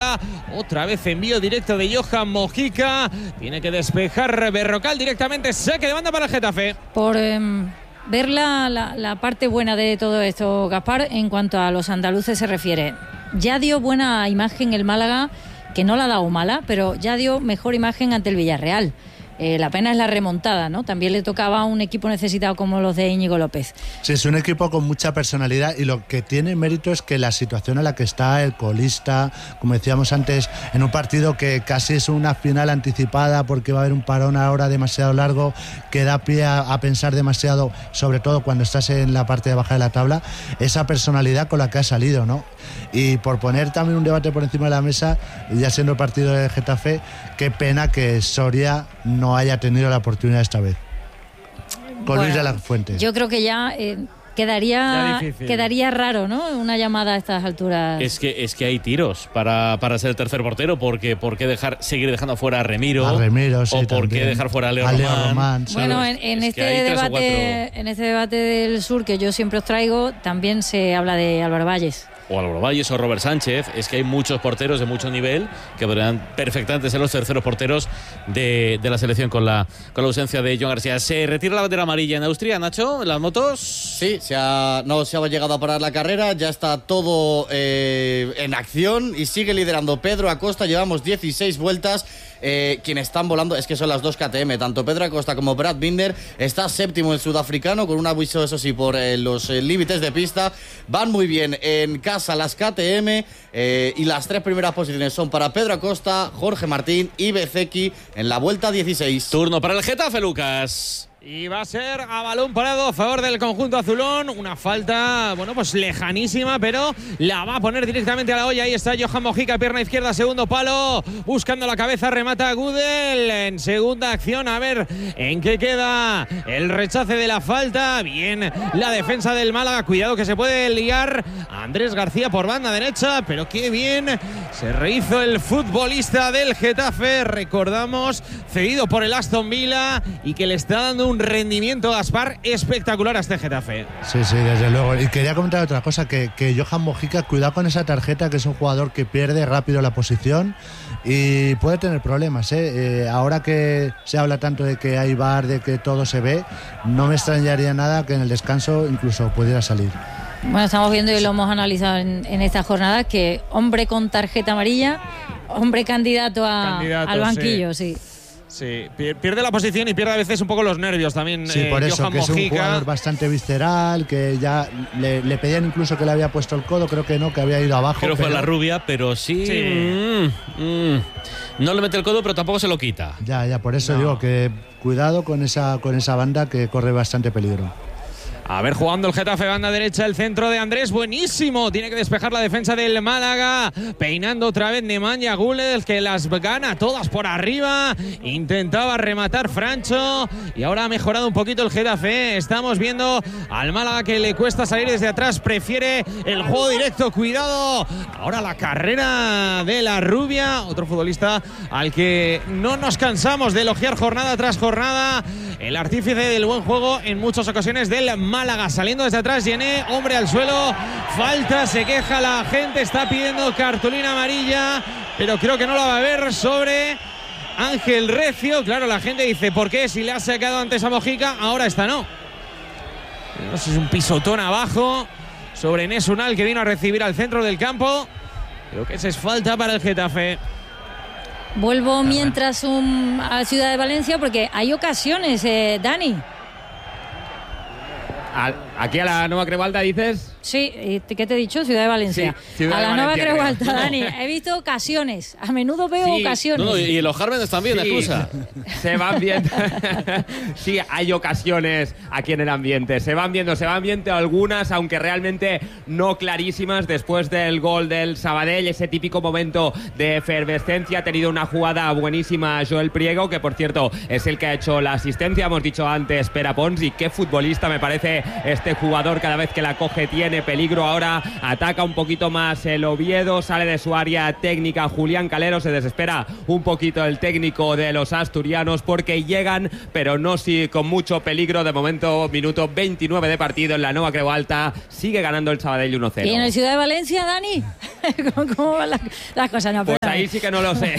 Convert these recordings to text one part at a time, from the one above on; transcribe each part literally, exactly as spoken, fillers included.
ahora. Otra vez envío directo de Johan Mojica. Tiene que despejar Berrocal directamente. Saque de banda para el Getafe. Por eh, ver la, la, la parte buena de todo esto, Gaspar, en cuanto a los andaluces se refiere. Ya dio buena imagen el Málaga, que no la ha dado mala, pero ya dio mejor imagen ante el Villarreal. Eh, la pena es la remontada, ¿no? También le tocaba a un equipo necesitado como los de Íñigo López. Sí, es un equipo con mucha personalidad y lo que tiene mérito es que la situación en la que está el colista, como decíamos antes, en un partido que casi es una final anticipada porque va a haber un parón ahora demasiado largo que da pie a, a pensar demasiado, sobre todo cuando estás en la parte de baja de la tabla, esa personalidad con la que ha salido, ¿no? Y por poner también un debate por encima de la mesa, ya siendo el partido de Getafe, qué pena que Soria no haya tenido la oportunidad esta vez con bueno, Luis de la Fuente. Yo creo que ya eh, quedaría ya quedaría raro, ¿no? Una llamada a estas alturas. Es que es que hay tiros para, para ser el tercer portero, porque ¿por qué dejar seguir dejando fuera a Remiro? A Remiro, sí, o por también. qué dejar fuera a Leo, a Leo Román. Román. Bueno, en, en este debate en este debate del sur que yo siempre os traigo, también se habla de Álvaro Valles. O Álvaro Valles o Robert Sánchez. Es que hay muchos porteros de mucho nivel que podrían perfectamente ser los terceros porteros de, de la selección con la, con la ausencia de Joan García. ¿Se retira la bandera amarilla en Austria, Nacho, en las motos? Sí, se ha, no se ha llegado a parar la carrera, ya está todo eh, en acción y sigue liderando Pedro Acosta. Llevamos dieciséis vueltas. Eh, quienes están volando es que son las dos K T M, tanto Pedro Acosta como Brad Binder. Está séptimo el sudafricano con un aviso, eso sí, por eh, los eh, límites de pista. Van muy bien en casa las K T M eh, y las tres primeras posiciones son para Pedro Acosta, Jorge Martín y Bezeki en la vuelta dieciséis. Turno para el Getafe, Lucas. Y va a ser a balón parado a favor del conjunto azulón. Una falta, bueno, pues lejanísima, pero la va a poner directamente a la olla. Ahí está Johan Mojica, pierna izquierda, segundo palo. Buscando la cabeza, remata Gudel en segunda acción. A ver en qué queda el rechace de la falta. Bien la defensa del Málaga. Cuidado que se puede liar Andrés García por banda derecha, pero qué bien se rehizo el futbolista del Getafe. Recordamos, cedido por el Aston Villa y que le está dando un rendimiento, Gaspar, espectacular a este Getafe. Sí, sí, desde luego. Y quería comentar otra cosa, que, que Johan Mojica, cuidado con esa tarjeta, que es un jugador que pierde rápido la posición y puede tener problemas, ¿eh? Eh, ahora que se habla tanto de que hay V A R, de que todo se ve, no me extrañaría nada que en el descanso incluso pudiera salir. Bueno, estamos viendo y lo hemos analizado en, en esta jornada, que hombre con tarjeta amarilla, hombre candidato, a, candidato al banquillo, sí. sí. Sí, pierde la posición y pierde a veces un poco los nervios también. Sí, por eh, eso, Johan que Mojica. Es un jugador bastante visceral, que ya le, le pedían incluso que le había puesto el codo, creo que no, que había ido abajo. Creo que pero... fue la rubia, pero sí. sí. Mm, mm. No le mete el codo, pero tampoco se lo quita. Ya, ya, por eso no. digo que cuidado con esa, con esa banda que corre bastante peligro. A ver, jugando el Getafe, banda derecha, el centro de Andrés, buenísimo. Tiene que despejar la defensa del Málaga. Peinando otra vez Nemanja Guled, que las gana todas por arriba. Intentaba rematar Francho y ahora ha mejorado un poquito el Getafe. Estamos viendo al Málaga que le cuesta salir desde atrás. Prefiere el juego directo. Cuidado. Ahora la carrera de la rubia. Otro futbolista al que no nos cansamos de elogiar jornada tras jornada. El artífice del buen juego en muchas ocasiones del Málaga. Málaga saliendo desde atrás, Yené, hombre al suelo, falta, se queja la gente, está pidiendo cartulina amarilla, pero creo que no la va a ver sobre Ángel Recio. Claro, la gente dice, ¿por qué? Si le ha sacado antes a Mojica, ahora esta no. No sé, es un pisotón abajo sobre Enes Unal, que vino a recibir al centro del campo. Creo que esa es falta para el Getafe. Vuelvo mientras un, a Ciudad de Valencia porque hay ocasiones, eh, Dani. Aquí a la Nueva Crebalta, ¿dices? Sí, ¿qué te he dicho? Ciudad de Valencia. Sí, Ciudad a la de Nueva Valencia, Crebalta, creo. Dani. He visto ocasiones. A menudo veo sí. ocasiones. No, no, y en los Jármenes también, sí. excusa. Se van viendo. Sí, hay ocasiones aquí en el ambiente. Se van viendo, se van viendo algunas, aunque realmente no clarísimas. Después del gol del Sabadell, ese típico momento de efervescencia, ha tenido una jugada buenísima Joel Priego, que por cierto es el que ha hecho la asistencia. Hemos dicho antes Pere Pons, y qué futbolista me parece este este jugador cada vez que la coge tiene peligro. Ahora ataca un poquito más el Oviedo, sale de su área técnica Julián Calero, se desespera un poquito el técnico de los asturianos porque llegan, pero no si con mucho peligro. De momento, minuto veintinueve de partido en la Nova Creu Alta, sigue ganando el Sabadell uno cero. ¿Y en el Ciudad de Valencia, Dani? ¿Cómo van las, las cosas? No, pues pero, ahí sí que no lo sé.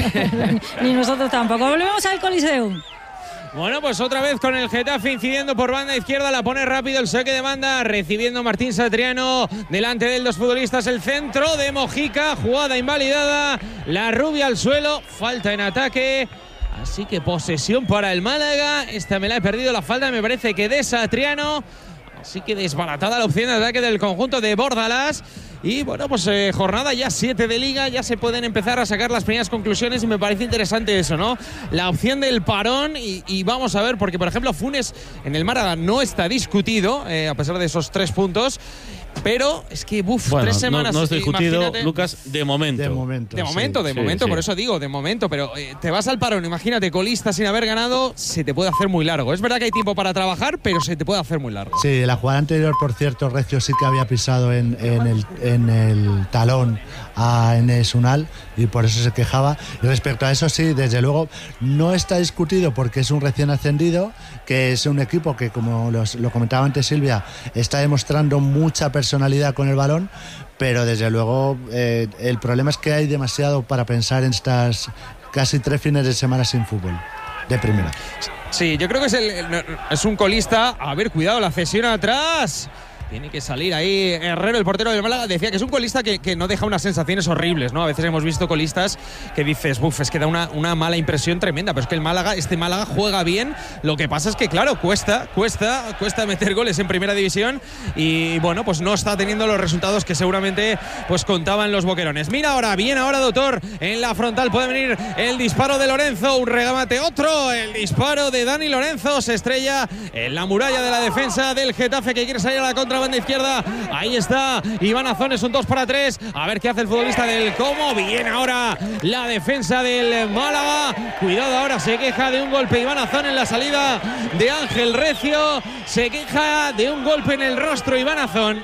Ni nosotros tampoco. Volvemos al Coliseum. Bueno, pues otra vez con el Getafe incidiendo por banda izquierda, la pone rápido el saque de banda, recibiendo Martín Satriano, delante de él dos futbolistas, el centro de Mojica, jugada invalidada, la rubia al suelo, falta en ataque, así que posesión para el Málaga. Esta me la he perdido, la falta me parece que de Satriano, así que desbaratada la opción de ataque del conjunto de Bordalás. Y bueno, pues eh, jornada ya siete de Liga, ya se pueden empezar a sacar las primeras conclusiones y me parece interesante eso, ¿no? La opción del parón y, y vamos a ver, porque por ejemplo Funes en el Málaga no está discutido, eh, a pesar de esos tres puntos. Pero es que, buf, bueno, tres semanas. No, no es discutido, imagínate. Lucas, de momento. De momento. De momento, sí. de Sí, momento, sí. por eso digo, de momento. Pero eh, te vas al parón, imagínate, colista sin haber ganado, se te puede hacer muy largo. Es verdad que hay tiempo para trabajar, pero se te puede hacer muy largo. Sí, la jugada anterior, por cierto, Recio sí que había pisado en, en, el, en el talón a Enes Unal y por eso se quejaba. Y respecto a eso, sí, desde luego, no está discutido porque es un recién ascendido, que es un equipo que, como los, lo comentaba antes Silvia, está demostrando mucha personalidad con el balón, pero desde luego eh, el problema es que hay demasiado para pensar en estas casi tres fines de semana sin fútbol de primera. Sí, yo creo que es, el, es un colista. A ver, cuidado, la cesión atrás. Tiene que salir ahí Herrero, el portero del Málaga. Decía que es un colista que, que no deja unas sensaciones horribles, ¿no? A veces hemos visto colistas que dices, buf, es que da una, una mala impresión tremenda. Pero es que el Málaga, este Málaga juega bien. Lo que pasa es que, claro, cuesta, cuesta, cuesta meter goles en primera división. Y bueno, pues no está teniendo los resultados que seguramente pues contaban los boquerones. Mira ahora, bien ahora, doctor. En la frontal puede venir el disparo de Lorenzo. Un regamate, otro. El disparo de Dani Lorenzo. Se estrella en la muralla de la defensa del Getafe, que quiere salir a la contra. Banda izquierda, ahí está Iván Azón, es un dos para tres, a ver qué hace el futbolista del Como. Bien ahora la defensa del Málaga, cuidado, ahora se queja de un golpe Iván Azón en la salida de Ángel Recio, se queja de un golpe en el rostro Iván Azón.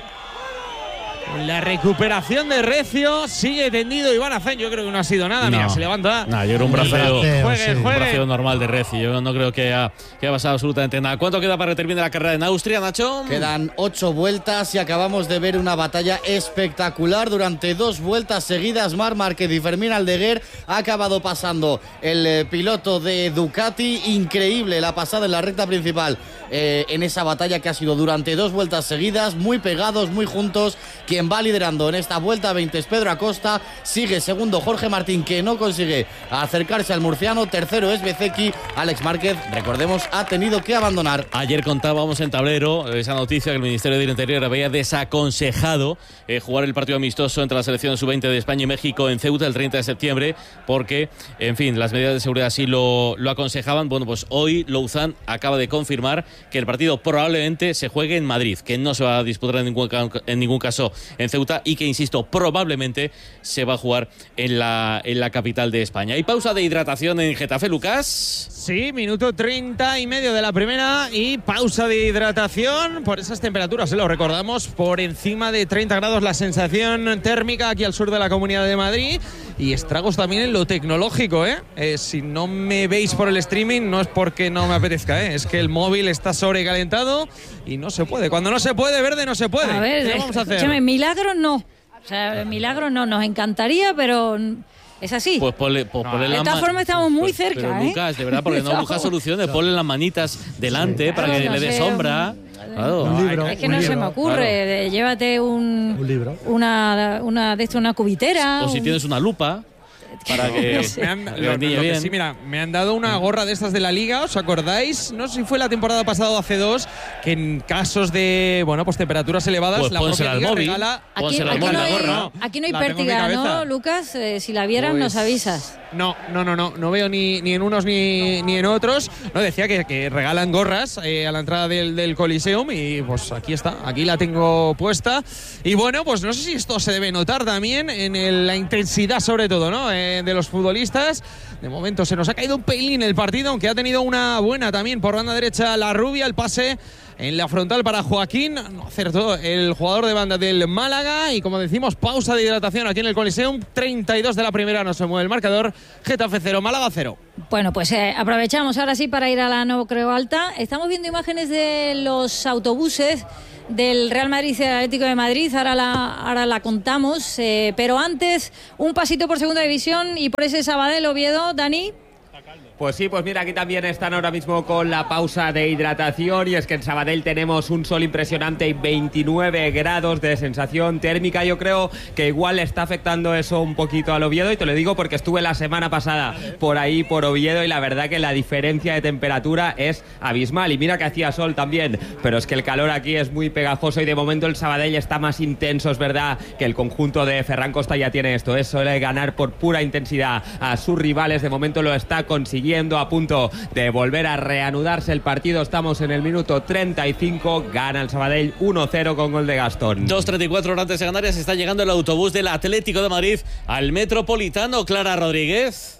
La recuperación de Recio, sigue tendido Iván Azón. Yo creo que no ha sido nada. No. Mira, se levanta. No, yo creo un braceo, Juegue, sí. un juegue. braceo normal de Recio. Yo no creo que haya, que haya pasado absolutamente nada. ¿Cuánto queda para que termine la carrera en Austria, Nacho? Quedan ocho vueltas y acabamos de ver una batalla espectacular durante dos vueltas seguidas. Marc Márquez y Fermín Aldeguer ha acabado pasando el eh, piloto de Ducati. Increíble la pasada en la recta principal eh, en esa batalla que ha sido durante dos vueltas seguidas, muy pegados, muy juntos. Quien va liderando en esta vuelta veinte es Pedro Acosta, sigue segundo Jorge Martín, que no consigue acercarse al murciano, tercero es Bezeki. Alex Márquez, recordemos, ha tenido que abandonar. Ayer contábamos en Tablero esa noticia que el Ministerio del Interior había desaconsejado eh, jugar el partido amistoso entre la selección sub veinte de España y México en Ceuta el treinta de septiembre porque, en fin, las medidas de seguridad así lo, lo aconsejaban. Bueno, pues hoy Louzán acaba de confirmar que el partido probablemente se juegue en Madrid, que no se va a disputar en ningún, en ningún caso en Ceuta y que, insisto, probablemente se va a jugar en la, en la capital de España. ¿Hay pausa de hidratación en Getafe, Lucas? Sí, minuto treinta y medio de la primera y pausa de hidratación por esas temperaturas, ¿eh? Lo recordamos, por encima de treinta grados la sensación térmica aquí al sur de la Comunidad de Madrid y estragos también en lo tecnológico, ¿eh? Eh, si no me veis por el streaming no es porque no me apetezca, ¿eh? Es que el móvil está sobrecalentado y no se puede. Cuando no se puede, verde, no se puede. A ver, ¿qué vamos a hacer? Escúchame, milagro no. O sea, milagro no, nos encantaría, pero es así. Pues ponle, pues No, ponle de las todas man- formas estamos muy pues, cerca, pero, ¿eh? Lucas, de verdad, porque no buscas soluciones, ponle las manitas delante Sí, para claro, que no le dé sé, sombra. un- Claro. Un libro. Es que un no libro, se me ocurre. claro. de- llévate un, Un libro. Una, una de esto, una cubitera. O si un- tienes una lupa para que Me han, que lo- vendille lo que bien. sí, mira, me han dado una gorra de estas de la Liga, ¿os acordáis? No sé si fue la temporada pasada o hace dos, que en casos de, bueno, pues temperaturas elevadas, Pues la pónsela propia al Liga móvil. regala. Aquí, Pónsela al aquí móvil no la hay, gorra. aquí no hay La tengo en mi pértiga, ¿no, cabeza. Lucas? Eh, si la vieran, Pues, nos avisas. No, no, no, no, no veo ni, ni en unos ni, ni en otros. No, decía que, que regalan gorras eh, a la entrada del, del Coliseum y pues aquí está, aquí la tengo puesta. Y bueno, pues no sé si esto se debe notar también en el- la intensidad sobre todo, ¿no? Eh, de los futbolistas. De momento se nos ha caído un pelín el partido, aunque ha tenido una buena también por banda derecha la rubia, el pase en la frontal para Joaquín. No acertó el jugador de banda del Málaga. Y como decimos, pausa de hidratación aquí en el Coliseum. treinta y dos de la primera, no se mueve el marcador. Getafe cero, Málaga cero. Bueno, pues eh, aprovechamos ahora sí para ir a la No Creo Alta. Estamos viendo imágenes de los autobuses del Real Madrid y del Atlético de Madrid, ahora la, ahora la contamos, eh, pero antes un pasito por segunda división y por ese Sabadell Oviedo, Dani. Pues sí, pues mira, aquí también están ahora mismo con la pausa de hidratación y es que en Sabadell tenemos un sol impresionante y veintinueve grados de sensación térmica. Yo creo que igual le está afectando eso un poquito al Oviedo y te lo digo porque estuve la semana pasada por ahí, por Oviedo, y la verdad que la diferencia de temperatura es abismal. Y mira que hacía sol también, pero es que el calor aquí es muy pegajoso y de momento el Sabadell está más intenso, es verdad que el conjunto de Ferran Costa ya tiene esto, eso de ganar por pura intensidad a sus rivales, de momento lo está consiguiendo. A punto de volver a reanudarse el partido, estamos en el minuto treinta y cinco, gana el Sabadell uno cero con gol de Gastón. dos treinta y cuatro horas antes de Canarias, está llegando el autobús del Atlético de Madrid al Metropolitano. Clara Rodríguez.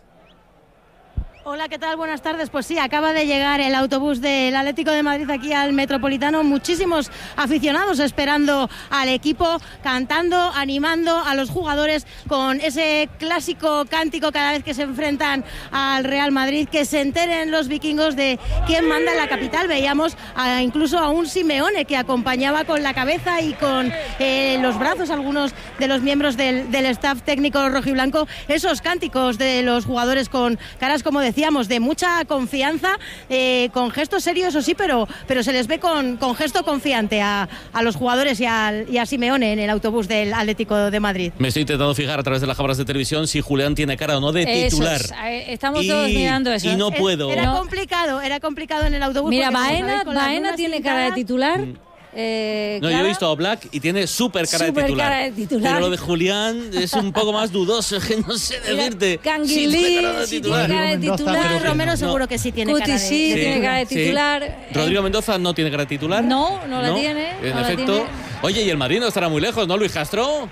Hola, ¿qué tal? Buenas tardes. Pues sí, acaba de llegar el autobús del Atlético de Madrid aquí al Metropolitano. Muchísimos aficionados esperando al equipo, cantando, animando a los jugadores con ese clásico cántico cada vez que se enfrentan al Real Madrid. Que se enteren los vikingos de quién manda en la capital. Veíamos a, incluso a un Simeone que acompañaba con la cabeza y con eh, los brazos algunos de los miembros del, del staff técnico rojiblanco. Esos cánticos de los jugadores con caras, como decía, decíamos, de mucha confianza, eh, con gestos serios, eso sí, pero, pero se les ve con, con gesto confiante a, a los jugadores y a, y a Simeone en el autobús del Atlético de Madrid. Me estoy intentando fijar a través de las cámaras de televisión si Julián tiene cara o no de titular. Eso es, estamos y, todos mirando eso. Y no puedo. Era no. complicado, era complicado en el autobús. Mira, Baena, Baena tiene cara de titular. Mm. Eh, no, Clara, yo he visto a Black y tiene súper cara, super de cara de titular. Pero lo de Julián es un poco más dudoso, que no sé decirte. Canguilí, sí, tiene cara de titular. Romero seguro no. que sí tiene Cuti, cara de sí, titular. tiene cara de titular. Sí. Rodrigo Mendoza no tiene cara de titular. No, no la ¿No? tiene. En no efecto. La tiene. Oye, y el Madrid no estará muy lejos, ¿no, Luis Castro?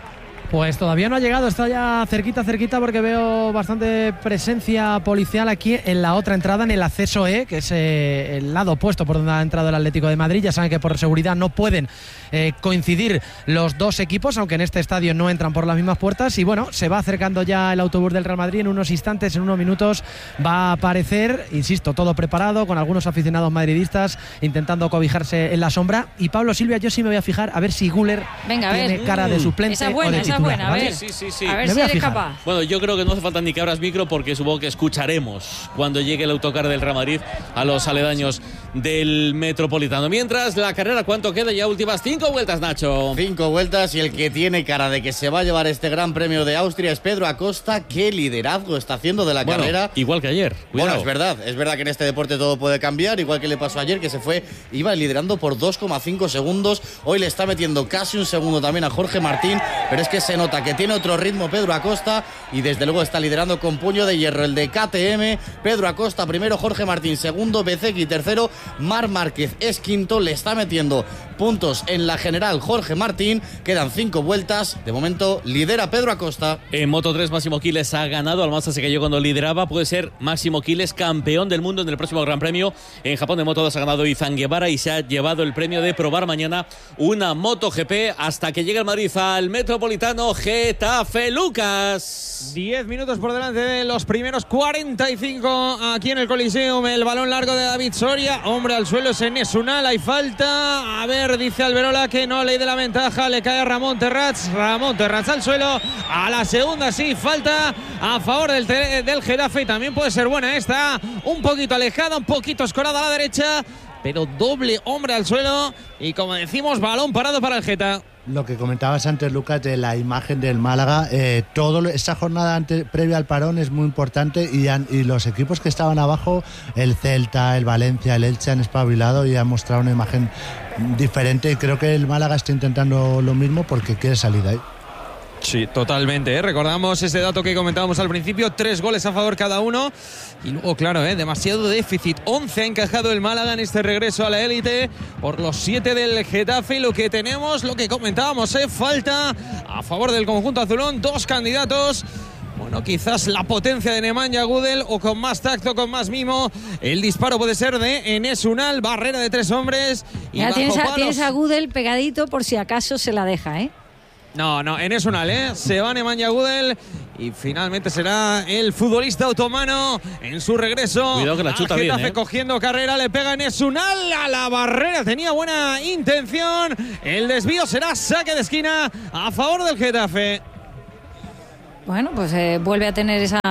Pues todavía no ha llegado, está ya cerquita, cerquita, porque veo bastante presencia policial aquí en la otra entrada, en el acceso E, que es eh, el lado opuesto por donde ha entrado el Atlético de Madrid. Ya saben que por seguridad no pueden eh, coincidir los dos equipos, aunque en este estadio no entran por las mismas puertas. Y bueno, se va acercando ya el autobús del Real Madrid. En unos instantes, en unos minutos, va a aparecer, insisto, todo preparado, con algunos aficionados madridistas intentando cobijarse en la sombra. Y Pablo Silvia, yo sí me voy a fijar a ver si Güler Venga, tiene ver. cara de suplente esa es buena, o de titular. Buena, a ver, sí, sí, sí. a ver Me si voy a eres fijar. capaz. Bueno, yo creo que no hace falta ni que abras micro porque supongo que escucharemos cuando llegue el autocar del Real Madrid a los aledaños del Metropolitano. Mientras, la carrera, ¿cuánto queda? Ya últimas cinco vueltas, Nacho. Cinco vueltas y el que tiene cara de que se va a llevar este Gran Premio de Austria es Pedro Acosta. ¿Qué liderazgo está haciendo de la bueno, carrera? Igual que ayer. Cuidado. Bueno, es verdad, es verdad que en este deporte todo puede cambiar, igual que le pasó ayer, que se fue, iba liderando por dos coma cinco segundos. Hoy le está metiendo casi un segundo también a Jorge Martín, pero es que se nota que tiene otro ritmo Pedro Acosta y desde luego está liderando con puño de hierro el de K T M. Pedro Acosta primero, Jorge Martín segundo, Bezzecchi tercero, Marc Márquez es quinto, le está metiendo puntos en la general Jorge Martín. Quedan cinco vueltas, de momento lidera Pedro Acosta. En Moto tres, Máximo Quiles ha ganado, al Mazda se cayó cuando lideraba, puede ser Máximo Quiles campeón del mundo en el próximo Gran Premio. En Japón de Moto dos ha ganado Izan Guevara y se ha llevado el premio de probar mañana una MotoGP hasta que llegue el Madrid al Metropolitano. Getafe, Lucas. diez minutos por delante de los primeros cuarenta y cinco aquí en el Coliseum. El balón largo de David Soria, hombre al suelo, es Enes Unal, hay falta. A ver, dice Alberola que no, ley de la ventaja, le cae a Ramón Terrats. Ramón Terrats al suelo, a la segunda sí, falta a favor del, del Getafe. También puede ser buena esta, un poquito alejada, un poquito escorada a la derecha, pero doble hombre al suelo y como decimos, balón parado para el Geta. Lo que comentabas antes, Lucas, de la imagen del Málaga, eh, todo esa jornada antes, previa al parón es muy importante y, han, y los equipos que estaban abajo, el Celta, el Valencia, el Elche, han espabilado y han mostrado una imagen diferente y creo que el Málaga está intentando lo mismo porque quiere salir de ahí. Sí, totalmente, ¿eh? Recordamos ese dato que comentábamos al principio, tres goles a favor cada uno y luego, claro, ¿eh? demasiado déficit, once ha encajado el Málaga en este regreso a la élite por los siete del Getafe. Y lo que tenemos, lo que comentábamos, ¿eh? falta a favor del conjunto azulón, dos candidatos bueno, quizás la potencia de Nemanja Gudel, o con más tacto, con más mimo. El disparo puede ser de Enes Unal, barrera de tres hombres. Y ya bajo tienes a, palos. tienes a Gudel pegadito por si acaso se la deja, ¿eh? No, no, Enes Unal, ¿eh? Se va Nemanja Gudel y finalmente será el futbolista otomano en su regreso. Cuidado que la chuta bien, ¿eh? Cogiendo carrera, le pega Enes Unal a la barrera. Tenía buena intención. El desvío será saque de esquina a favor del Getafe. Bueno, pues eh, vuelve a tener esa...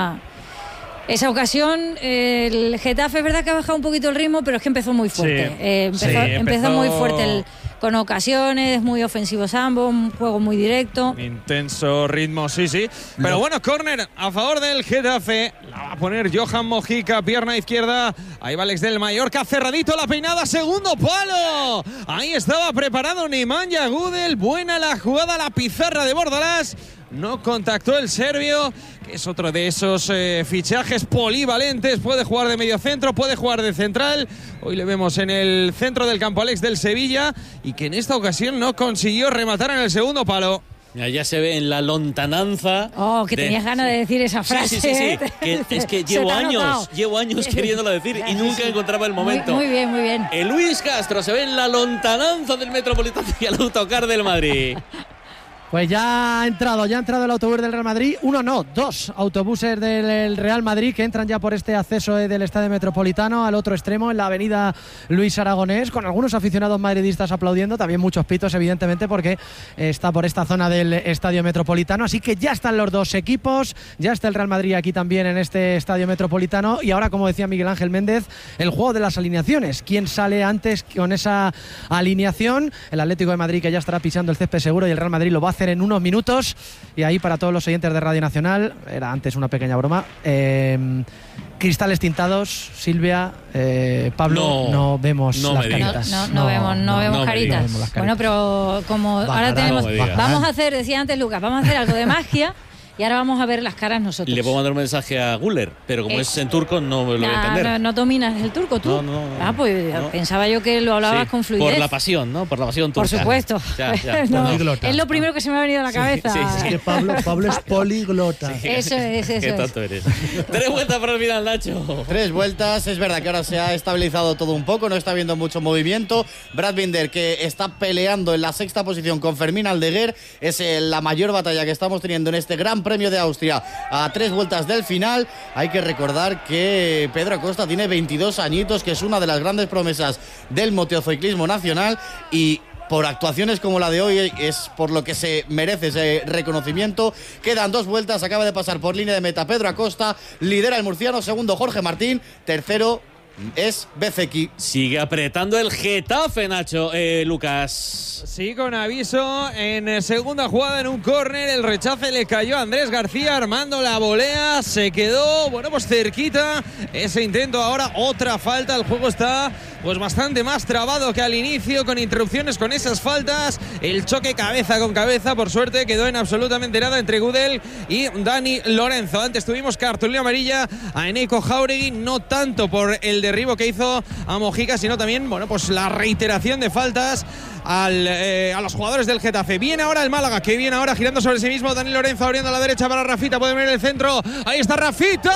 Esa ocasión, eh, el Getafe es verdad que ha bajado un poquito el ritmo, pero es que empezó muy fuerte. Sí, eh, empezó, sí, empezó... empezó muy fuerte, el, con ocasiones, muy ofensivos ambos, un juego muy directo. Intenso ritmo, sí, sí. Pero bueno, córner a favor del Getafe. La va a poner Johan Mojica, pierna izquierda. Ahí va Alex del Mallorca, cerradito la peinada, segundo palo. Ahí estaba preparado Nemanja Gudel. Buena la jugada, la pizarra de Bordalás. No contactó el serbio, que es otro de esos eh, fichajes polivalentes. Puede jugar de medio centro, puede jugar de central. Hoy le vemos en el centro del campo Alex del Sevilla, y que en esta ocasión no consiguió rematar en el segundo palo. Mira, ya se ve en la lontananza. Oh, que de... tenías ganas de decir esa frase. Sí, sí, sí, sí. Que, es que llevo años, llevo años queriéndolo decir y nunca encontraba el momento. Muy, muy bien, muy bien. El Luis Castro se ve en la lontananza del Metropolitano y al autocar del Madrid. Pues ya ha entrado, ya ha entrado el autobús del Real Madrid. Uno no, dos autobuses del Real Madrid que entran ya por este acceso del Estadio Metropolitano al otro extremo, en la avenida Luis Aragonés, con algunos aficionados madridistas aplaudiendo, también muchos pitos evidentemente porque está por esta zona del Estadio Metropolitano. Así que ya están los dos equipos, ya está el Real Madrid aquí también en este Estadio Metropolitano, y ahora, como decía Miguel Ángel Méndez, el juego de las alineaciones. ¿Quién sale antes con esa alineación? El Atlético de Madrid, que ya estará pisando el césped seguro, y el Real Madrid lo va a hacer en unos minutos. Y ahí, para todos los oyentes de Radio Nacional, era antes una pequeña broma, eh, cristales tintados, Silvia, eh, Pablo, no, no vemos no las me digas. caritas. No, no, no, vemos, no, no, vemos no caritas. vemos las caritas. Bueno, pero como Bajará, ahora tenemos, no me digas. vamos a hacer, decía antes Lucas, vamos a hacer algo de magia. Y ahora vamos a ver las caras nosotros. Le puedo mandar un mensaje a Guller, pero como Eh, es en turco no me lo voy a Ah, entender. no, no dominas el turco tú. No, no, no. Ah, pues No. pensaba yo que lo hablabas Sí, con fluidez. por la pasión, ¿no? Por la pasión turca. Por supuesto. Ya, ya. No, Políglota. es lo primero que se me ha venido a la cabeza. sí, sí. Es que Pablo, Pablo es poliglota. Eso es, eso Qué es. tonto eres. Tres vueltas para el final, Nacho. Tres vueltas, es verdad que ahora se ha estabilizado todo un poco, no está habiendo mucho movimiento. Brad Binder, que está peleando en la sexta posición con Fermín Aldeguer, es eh, la mayor batalla que estamos teniendo en este Gran Premio de Austria a tres vueltas del final. Hay que recordar que Pedro Acosta tiene veintidós añitos, que es una de las grandes promesas del motociclismo nacional, y por actuaciones como la de hoy es por lo que se merece ese reconocimiento. Quedan dos vueltas, acaba de pasar por línea de meta Pedro Acosta, lidera el murciano, segundo Jorge Martín, tercero es Bezeki. Sigue apretando el Getafe, Nacho. Eh, Lucas. Sí, con aviso en segunda jugada, en un córner, el rechace le cayó a Andrés García, armando la volea, se quedó, bueno, pues cerquita ese intento. Ahora otra falta, el juego está pues bastante más trabado que al inicio, con interrupciones, con esas faltas. El choque cabeza con cabeza, por suerte, quedó en absolutamente nada entre Gudel y Dani Lorenzo. Antes tuvimos cartulina amarilla a Eneco Jauregui, no tanto por el derribo que hizo a Mojica, sino también, bueno, pues la reiteración de faltas al, eh, a los jugadores del Getafe. Viene ahora el Málaga, que viene ahora girando sobre sí mismo. Dani Lorenzo abriendo a la derecha para Rafita, puede venir el centro. Ahí está Rafita.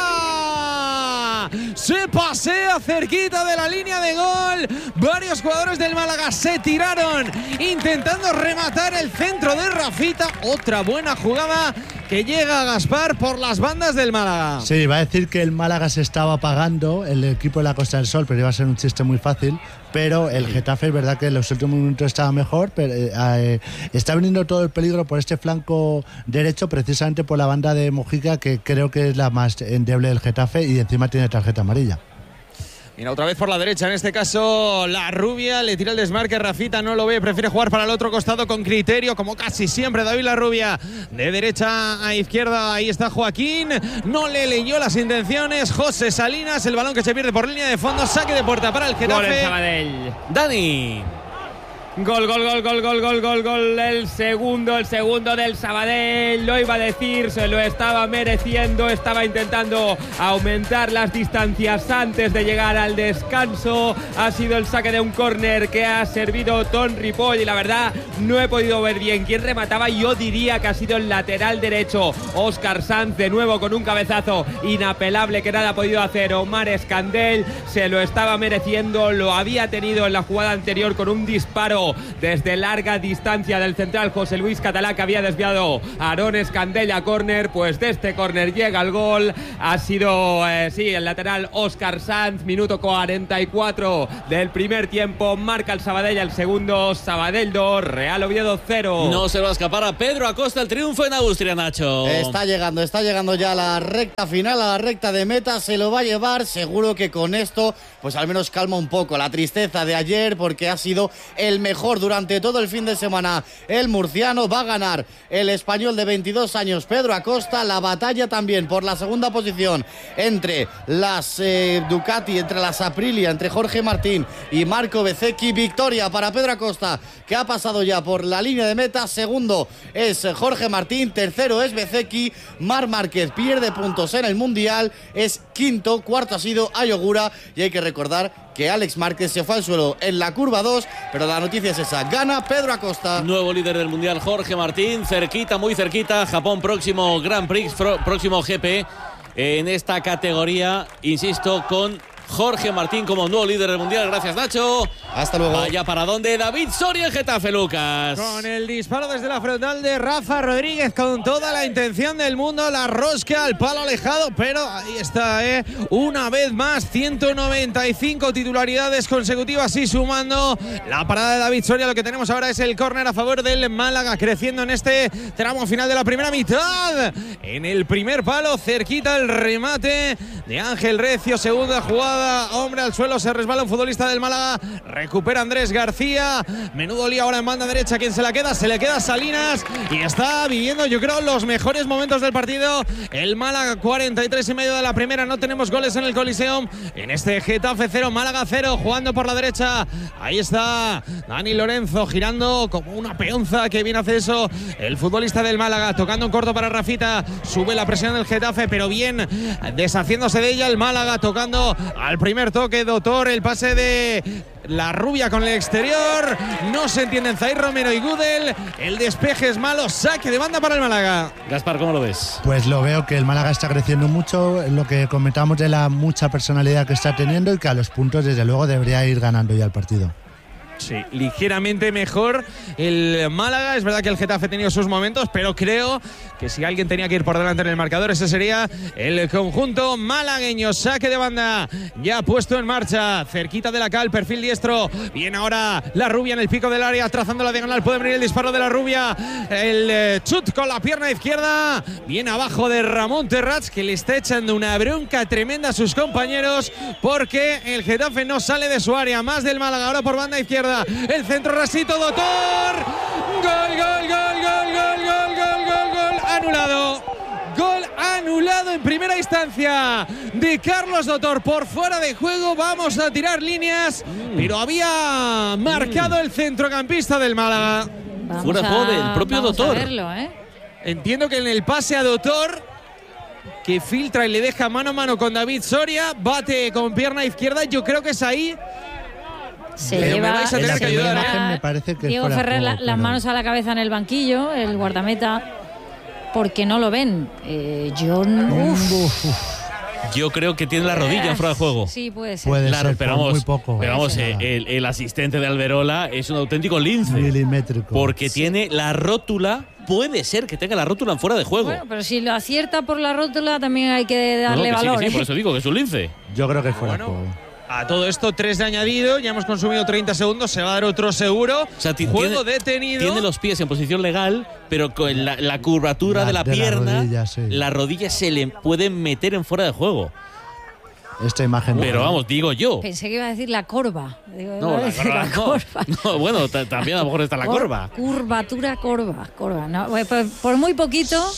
Se pasea cerquita de la línea de gol. Varios jugadores del Málaga se tiraron intentando rematar el centro de Rafita. Otra buena jugada que llega a Gaspar por las bandas del Málaga. Sí, iba a decir que el Málaga se estaba apagando, el equipo de la Costa del Sol, pero iba a ser un chiste muy fácil. Pero el Getafe es verdad que en los últimos minutos estaba mejor, pero eh, eh, está viniendo todo el peligro por este flanco derecho, precisamente por la banda de Mojica, que creo que es la más endeble del Getafe, y encima tiene tarjeta amarilla. Mira, otra vez por la derecha, en este caso la Rubia, le tira el desmarque, Rafita no lo ve, prefiere jugar para el otro costado con criterio, como casi siempre David La Rubia, de derecha a izquierda. Ahí está Joaquín, no le leyó las intenciones José Salinas, el balón que se pierde por línea de fondo, saque de puerta para el Gol en Getafe. Sabadell. Dani. Gol, gol, gol, gol, gol, gol, gol, gol. El segundo, el segundo del Sabadell. Lo iba a decir, se lo estaba mereciendo. Estaba intentando aumentar las distancias antes de llegar al descanso. Ha sido el saque de un córner que ha servido Ton Ripoll. Y la verdad, no he podido ver bien quién remataba. Yo diría que ha sido el lateral derecho, Óscar Sanz, de nuevo con un cabezazo inapelable que nada ha podido hacer Omar Escandell. Se lo estaba mereciendo, lo había tenido en la jugada anterior con un disparo desde larga distancia del central José Luis Catalá, que había desviado a Aarón Escandell a córner. Pues de este córner llega el gol. Ha sido, eh, sí, el lateral Óscar Sanz. Minuto cuarenta y cuatro del primer tiempo. Marca el Sabadell, el segundo Sabadell dos, Real Oviedo cero. No se va a escapar a Pedro Acosta el triunfo en Austria, Nacho. Está llegando, está llegando ya a la recta final, a la recta de meta. Se lo va a llevar. Seguro que con esto, pues al menos calma un poco la tristeza de ayer, porque ha sido el mejor durante todo el fin de semana. El murciano va a ganar el español de veintidós años, Pedro Acosta. La batalla también por la segunda posición entre las eh, Ducati, entre las Aprilia, entre Jorge Martín y Marco Bezzecchi. Victoria para Pedro Acosta, que ha pasado ya por la línea de meta. Segundo es Jorge Martín, tercero es Bezzecchi. Marc Márquez pierde puntos en el Mundial, es quinto, cuarto ha sido Ayogura, y hay que recordar que Alex Márquez se fue al suelo en la curva dos, pero la noticia es esa: gana Pedro Acosta. Nuevo líder del Mundial, Jorge Martín, cerquita, muy cerquita. Japón, próximo Grand Prix, próximo G P en esta categoría, insisto, con Jorge Martín como nuevo líder del Mundial. Gracias, Nacho. Hasta luego. Vaya para dónde David Soria en Getafe, Lucas. Con el disparo desde la frontal de Rafa Rodríguez, con toda la intención del mundo, la rosca al palo alejado, pero ahí está, ¿eh? Una vez más, ciento noventa y cinco titularidades consecutivas y sumando la parada de David Soria. Lo que tenemos ahora es el córner a favor del Málaga, creciendo en este tramo final de la primera mitad. En el primer palo, cerquita el remate de Ángel Recio, segunda jugada. Hombre al suelo, se resbala un futbolista del Málaga, recupera Andrés García. Menudo lío ahora en banda derecha. ¿Quién se la queda? Se le queda Salinas, y está viviendo, yo creo, los mejores momentos del partido el Málaga. Cuarenta y tres y medio de la primera. No tenemos goles en el Coliseum en este Getafe cero, Málaga cero. Jugando por la derecha, ahí está Dani Lorenzo, girando como una peonza, que viene a hacer eso el futbolista del Málaga, tocando un corto para Rafita. Sube la presión del Getafe, pero bien deshaciéndose de ella el Málaga, tocando al primer toque, Doctor, el pase de la rubia con el exterior. No se entienden Zair Romero y Gudel. El despeje es malo, saque de banda para el Málaga. Gaspar, ¿cómo lo ves? Pues lo veo que el Málaga está creciendo mucho, lo que comentamos de la mucha personalidad que está teniendo, y que a los puntos desde luego debería ir ganando ya el partido. Sí, ligeramente mejor el Málaga. Es verdad que el Getafe ha tenido sus momentos, pero creo que si alguien tenía que ir por delante en el marcador, ese sería el conjunto malagueño. Saque de banda ya puesto en marcha, cerquita de la cal, perfil diestro. Viene ahora la rubia en el pico del área, trazando la diagonal. Puede venir el disparo de la rubia, el eh, chut con la pierna izquierda, bien abajo de Ramón Terrats, que le está echando una bronca tremenda a sus compañeros, porque el Getafe no sale de su área. Más del Málaga ahora por banda izquierda. El centro, rasito, Doctor. Gol, gol, gol, gol, gol, gol, gol, gol, gol. Anulado. Gol anulado en primera instancia de Carlos Doctor, por fuera de juego. Vamos a tirar líneas, mm. pero había marcado mm. el centrocampista del Málaga. Vamos fuera de juego del propio vamos Doctor. A verlo, ¿eh? Entiendo que en el pase a Doctor, que filtra y le deja mano a mano con David Soria, bate con pierna izquierda. Yo creo que es ahí. Se Pero lleva, me vais a tener que ayudar. Imagen me parece que Diego Ferrer la, pero... las manos a la cabeza en el banquillo, el guardameta, porque no lo ven. Eh, yo, uf. Uf. Yo creo que tiene la rodilla en fuera de juego. Sí, puede ser. Puede Claro, ser, pero por vamos, muy poco. pero vamos, Puede eh, ser. el, el asistente de Alberola es un auténtico lince. Milimétrico. Porque sí. tiene la rótula, puede ser que tenga la rótula en fuera de juego. Bueno, pero si lo acierta por la rótula, también hay que darle no, no, que valor. sí, que sí, ¿eh? por eso digo que es un lince. Yo creo que fuera Bueno. de juego. A todo esto, tres de añadido, ya hemos consumido treinta segundos, se va a dar otro seguro. O sea, ti- Juego tiene, detenido. Tiene los pies en posición legal, pero con la, la curvatura La- de la de la pierna, rodilla, sí. la rodilla se le puede meter en fuera de juego. Esta imagen. Pero vamos, digo yo. Pensé que iba a decir la corva. Digo, No, iba a la decir corva, la no. corva. No, bueno, ta- también a lo mejor está la Cor- corva. Curvatura, corva, corva. No, pues por, por muy poquito.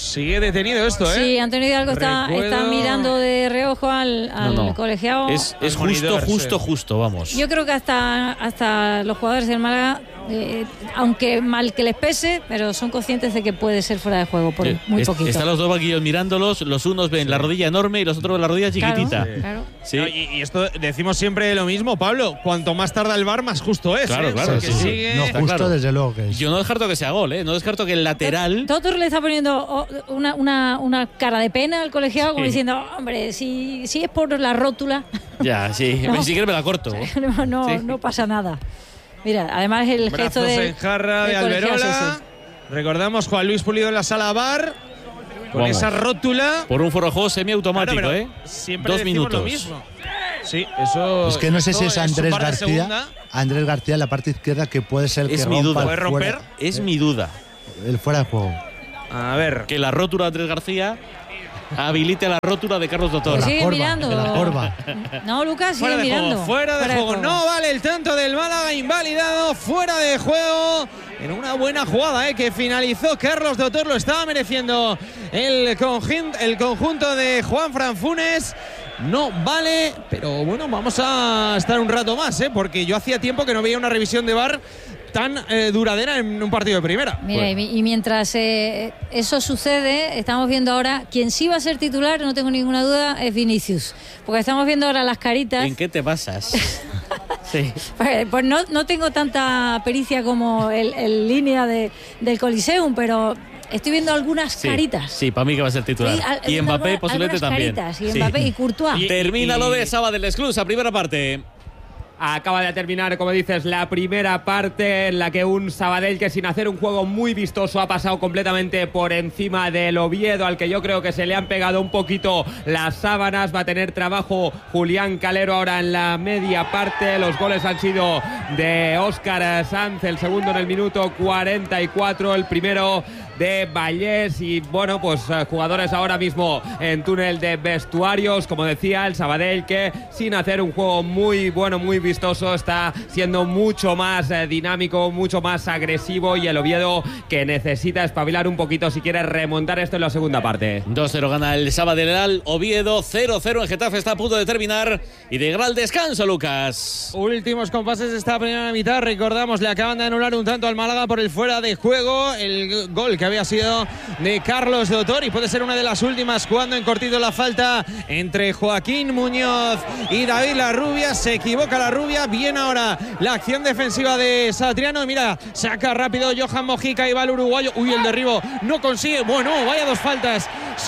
Sigue detenido esto, ¿eh? Sí, Antonio Hidalgo está, Recuerdo... está mirando de reojo al, al no, no. colegiado. Es, es Al justo, monitor, justo, sí. justo, vamos. Yo creo que hasta, hasta los jugadores del Málaga, eh, aunque mal que les pese, pero son conscientes de que puede ser fuera de juego por Eh, muy es- poquito. Están los dos banquillos mirándolos, los unos ven la rodilla enorme y los otros ven la rodilla chiquitita. Claro, claro. Sí. No, y, y esto decimos siempre lo mismo, Pablo. Cuanto más tarda el V A R, más justo es. Claro, ¿eh? claro, Porque sí, sí. sigue... No, Está justo claro. desde luego que es. Yo no descarto que sea gol, ¿eh? No descarto que el lateral. Totor le está poniendo oh, una, una, una cara de pena al colegiado, como Sí. diciendo, hombre, si, si es por la rótula, Ya, sí. No. Si quieres me la corto. no, no, Sí. no pasa nada. Mira, además el gesto Brazos de. en jarra de del colegiado es Alberola. ese. Recordamos Juan Luis Pulido en la sala V A R. Con Vamos. esa rótula. Por un foro de juego semiautomático, Claro, pero ¿eh? Siempre Dos decimos minutos. lo mismo. Sí, eso. Es que no sé si es eso Andrés un par de García. segunda. Andrés García en la parte izquierda, que puede ser el Es que mi rompa duda. el ¿Puede romper? fuera, Es mi duda. el fuera de juego. A ver. Que la rótula de Andrés García habilite la rótula de Carlos Dotor. la Sigue corva, mirando. de la corva. No, Lucas, sigue Fuera de mirando. juego, fuera de juego. No vale el tanto del Málaga, invalidado, fuera de juego. En una buena jugada, ¿eh? Que finalizó Carlos Dotor, lo estaba mereciendo el, conjun- el conjunto de Juan Fran Funes. No vale, pero bueno, vamos a estar un rato más, ¿eh? Porque yo hacía tiempo que no veía una revisión de V A R tan eh, duradera en un partido de primera. Mira, Bueno. y, y mientras eh, eso sucede, estamos viendo ahora quien sí va a ser titular, no tengo ninguna duda, es Vinicius. Porque estamos viendo ahora las caritas. ¿En qué te basas? Sí. Pues, pues no, no tengo tanta pericia como el, el línea de, del Coliseum, pero estoy viendo algunas Sí, caritas. sí, para mí que va a ser titular. Sí, al- y viendo Mbappé alguna- posiblemente algunas también. caritas, y Sí. Mbappé y Courtois. Y- Termina y- lo de Saba del Exclus, a primera parte. Acaba de terminar, como dices, la primera parte en la que un Sabadell que sin hacer un juego muy vistoso ha pasado completamente por encima del Oviedo, al que yo creo que se le han pegado un poquito las sábanas. Va a tener trabajo Julián Calero ahora en la media parte. Los goles han sido de Óscar Sanz, el segundo en el minuto cuarenta y cuatro, el primero de Vallés. Y bueno, pues eh, jugadores ahora mismo en túnel de vestuarios. Como decía, el Sabadell que sin hacer un juego muy bueno, muy vistoso, está siendo mucho más eh, dinámico, mucho más agresivo, y el Oviedo que necesita espabilar un poquito si quiere remontar esto en la segunda parte. dos cero gana el Sabadell al Oviedo, cero cero en Getafe, está a punto de terminar y de llegar al descanso, Lucas. Últimos compases de esta primera mitad. Recordamos, le acaban de anular un tanto al Málaga por el fuera de juego. El gol que había sido de Carlos Dotor, y puede ser una de las últimas, jugando en cortito la falta entre Joaquín Muñoz y David Larrubia. Se equivoca Larrubia. Bien ahora la acción defensiva de Satriano. Mira, saca rápido Johan Mojica y va el uruguayo. Uy, el derribo no consigue. Bueno, vaya dos faltas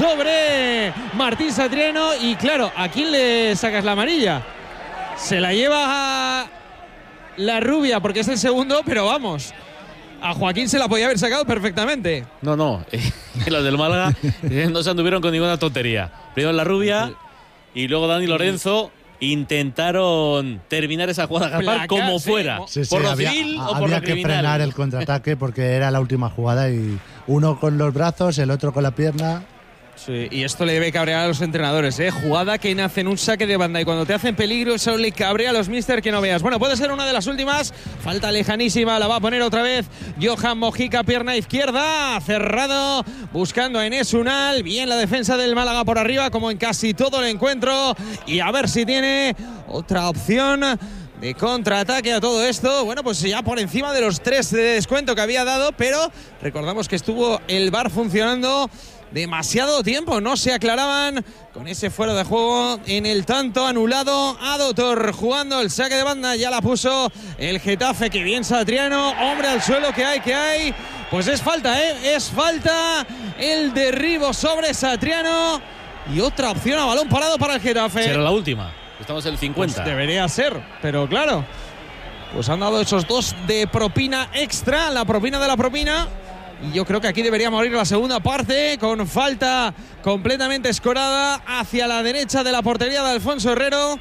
sobre Martín Satriano. Y claro, ¿a quién le sacas la amarilla? Se la lleva a Larrubia porque es el segundo, pero vamos, a Joaquín se la podía haber sacado perfectamente. No, no, los del Málaga eh, no se anduvieron con ninguna tontería. Primero la Rubia y luego Dani Lorenzo intentaron terminar esa jugada, Gaspar, Placar, como sí. fuera. Sí, sí, por lo había, civil o por había lo que criminal. frenar el contraataque porque era la última jugada, y uno con los brazos, el otro con la pierna. Sí, y esto le debe cabrear a los entrenadores, ¿eh? Jugada que nace en un saque de banda y cuando te hacen peligro, eso le cabrea a los mister que no veas. Bueno, puede ser una de las últimas. Falta lejanísima, la va a poner otra vez Johan Mojica, pierna izquierda, cerrado, buscando a Enes Unal. Bien la defensa del Málaga por arriba, como en casi todo el encuentro. Y a ver si tiene otra opción de contraataque a todo esto. Bueno, pues ya por encima de los tres de descuento que había dado, pero recordamos que estuvo el V A R funcionando demasiado tiempo, no se aclaraban con ese fuera de juego en el tanto anulado a Dotor. Jugando el saque de banda, ya la puso el Getafe, que bien Satriano, hombre al suelo, que hay, que hay, pues es falta, ¿eh? Es falta, el derribo sobre Satriano y otra opción a balón parado para el Getafe. Será la última, estamos en el cincuenta. Pues debería ser, pero claro, pues han dado esos dos de propina extra, la propina de la propina. Y yo creo que aquí debería morir la segunda parte, con falta completamente escorada hacia la derecha de la portería de Alfonso Herrero.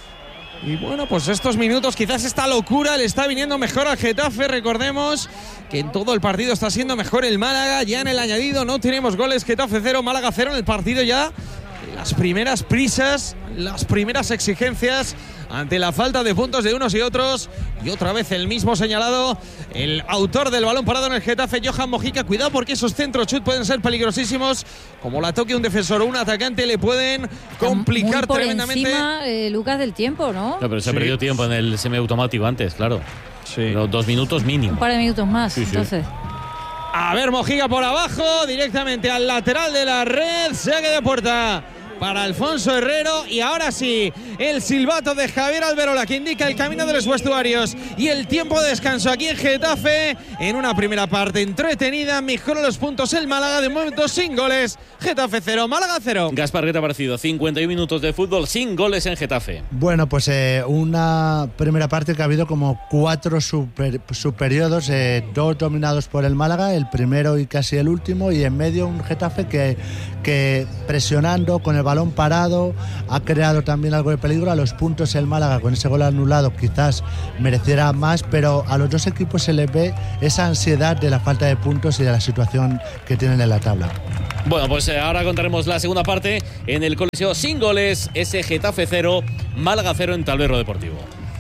Y bueno, pues estos minutos, quizás esta locura le está viniendo mejor al Getafe. Recordemos que en todo el partido está siendo mejor el Málaga. Ya en el añadido no tenemos goles, Getafe cero, Málaga cero en el partido ya. Las primeras prisas, las primeras exigencias ante la falta de puntos de unos y otros. Y otra vez el mismo señalado, el autor del balón parado en el Getafe, Johan Mojica. Cuidado porque esos centros chut pueden ser peligrosísimos. Como la toque un defensor o un atacante, le pueden complicar muy por tremendamente. Encima, eh, Lucas, del tiempo, ¿no? No, pero se Sí. ha perdido tiempo en el semiautomático antes, claro. Sí. Los dos minutos mínimo. Un par de minutos más, Sí, sí. entonces. A ver, Mojica por abajo, directamente al lateral de la red. Saque de puerta para Alfonso Herrero. Y ahora sí, el silbato de Javier Alberola, que indica el camino de los vestuarios y el tiempo de descanso aquí en Getafe. En una primera parte entretenida, mejoró los puntos el Málaga, de momento sin goles. Getafe cero, Málaga cero. Gaspar, ¿qué te ha parecido? cincuenta y uno minutos de fútbol sin goles en Getafe. Bueno, pues eh, una primera parte que ha habido como cuatro super, subperiodos, eh, dos dominados por el Málaga, el primero y casi el último, y en medio un Getafe que, que presionando con el balón parado ha creado también algo de peligro. A los puntos el Málaga con ese gol anulado quizás mereciera más, pero a los dos equipos se les ve esa ansiedad de la falta de puntos y de la situación que tienen en la tabla. Bueno, pues eh, ahora contaremos la segunda parte en el Coliseo sin goles, ese Getafe cero, Málaga cero en Tablero Deportivo.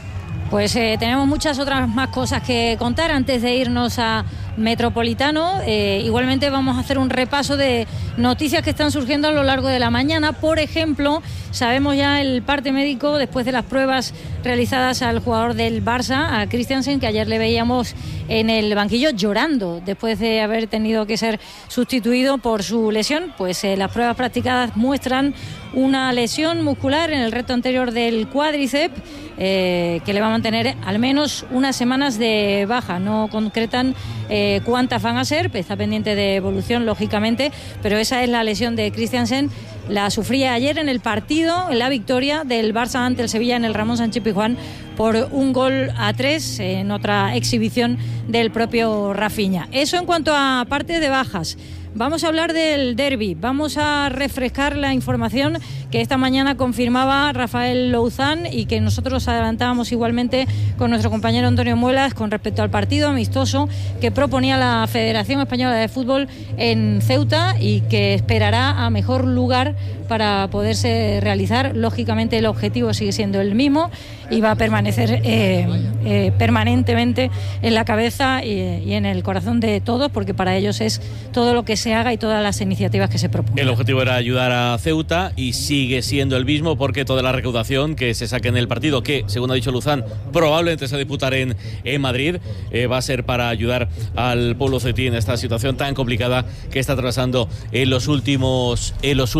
Pues eh, tenemos muchas otras más cosas que contar antes de irnos a Metropolitano. Eh, igualmente vamos a hacer un repaso de noticias que están surgiendo a lo largo de la mañana. Por ejemplo, sabemos ya el parte médico después de las pruebas realizadas al jugador del Barça, a Christiansen, que ayer le veíamos en el banquillo llorando después de haber tenido que ser sustituido por su lesión. Pues eh, las pruebas practicadas muestran una lesión muscular en el recto anterior del cuádriceps, eh, que le va a mantener al menos unas semanas de baja. No concretan eh, cuántas van a ser, está pendiente de evolución lógicamente, pero esa es la lesión de Christiansen. La sufría ayer en el partido, en la victoria del Barça ante el Sevilla en el Ramón Sánchez Pizjuán por un gol a tres, en otra exhibición del propio Rafinha. Eso en cuanto a parte de bajas. Vamos a hablar del derbi, vamos a refrescar la información que esta mañana confirmaba Rafael Louzán y que nosotros adelantábamos igualmente con nuestro compañero Antonio Muelas con respecto al partido amistoso que proponía la Federación Española de Fútbol en Ceuta y que esperará a mejor lugar para poderse realizar. Lógicamente el objetivo sigue siendo el mismo y va a permanecer eh, eh, permanentemente en la cabeza y, y en el corazón de todos, porque para ellos es todo lo que se haga y todas las iniciativas que se propongan. El objetivo era ayudar a Ceuta y sigue siendo el mismo, porque toda la recaudación que se saque en el partido, que según ha dicho Luzán probablemente se va a disputar en, en Madrid, eh, va a ser para ayudar al pueblo ceutí en esta situación tan complicada que está atravesando en los últimos en los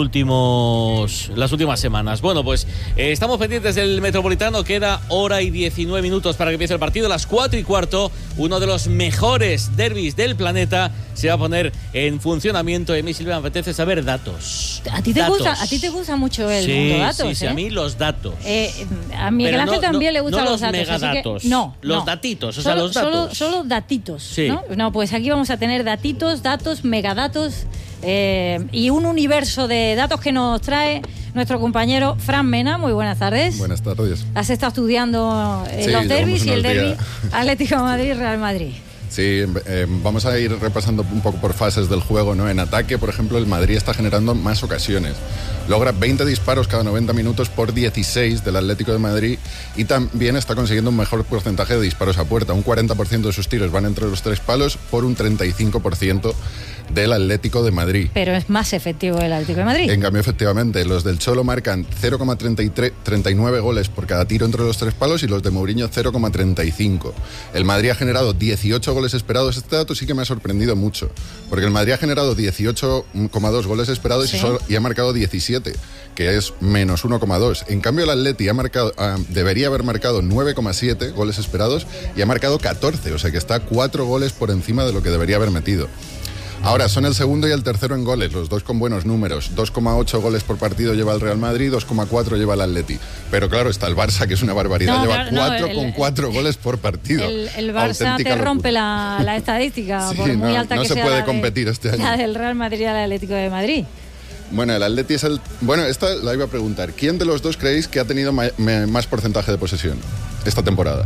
últimos las últimas semanas. Bueno, pues eh, estamos pendientes del Metropolitano. Queda hora y diecinueve minutos para que empiece el partido. A las cuatro y cuarto, uno de los mejores derbis del planeta se va a poner en funcionamiento. Y a mí, Silvia, me apetece saber datos. ¿A ti te Datos. gusta, a ti te gusta mucho el sí, mundo datos? Sí, sí, ¿eh? a mí los datos. Eh, a Miguel Pero Ángel no, también no, le gustan no los los datos. así que- megadatos, no, los no. datitos, o solo, sea, los datos. Solo, solo datitos. Sí. ¿no? no, pues aquí vamos a tener datitos, datos, megadatos eh, y un universo de datos que nos trae nuestro compañero Fran Mena. Muy buenas tardes. Buenas tardes. Has estado estudiando eh, Sí, los derbis llevamos y el unos derbi días. Atlético de Madrid-Real Madrid. Sí, eh, vamos a ir repasando un poco por fases del juego, ¿no? En ataque, por ejemplo, el Madrid está generando más ocasiones. Logra veinte disparos cada noventa minutos por dieciséis del Atlético de Madrid y también está consiguiendo un mejor porcentaje de disparos a puerta. Un cuarenta por ciento de sus tiros van entre los tres palos por un treinta y cinco por ciento del Atlético de Madrid. Pero es más efectivo el Atlético de Madrid. En cambio, efectivamente, los del Cholo marcan cero coma treinta y nueve goles por cada tiro entre los tres palos y los de Mourinho cero coma treinta y cinco. El Madrid ha generado dieciocho goles esperados. Este dato sí que me ha sorprendido mucho, porque el Madrid ha generado dieciocho coma dos goles esperados Sí. y, solo, y ha marcado diecisiete, que es menos uno coma dos. En cambio, el Atleti ha marcado, ah, debería haber marcado nueve coma siete goles esperados y ha marcado catorce, o sea que está cuatro goles por encima de lo que debería haber metido. Ahora, son el segundo y el tercero en goles, los dos con buenos números. dos coma ocho goles por partido lleva el Real Madrid, dos coma cuatro lleva el Atleti. Pero claro, está el Barça, que es una barbaridad, No, lleva claro, no, cuatro el- con cuatro goles por partido. El, el Barça Auténtica te rompe locura. la, la estadística, Sí, por muy no, alta no que se sea puede la de- competir este año. la del Real Madrid y el Atlético de Madrid. Bueno, el Atleti es el... Bueno, esta la iba a preguntar. ¿Quién de los dos creéis que ha tenido ma- me- más porcentaje de posesión esta temporada?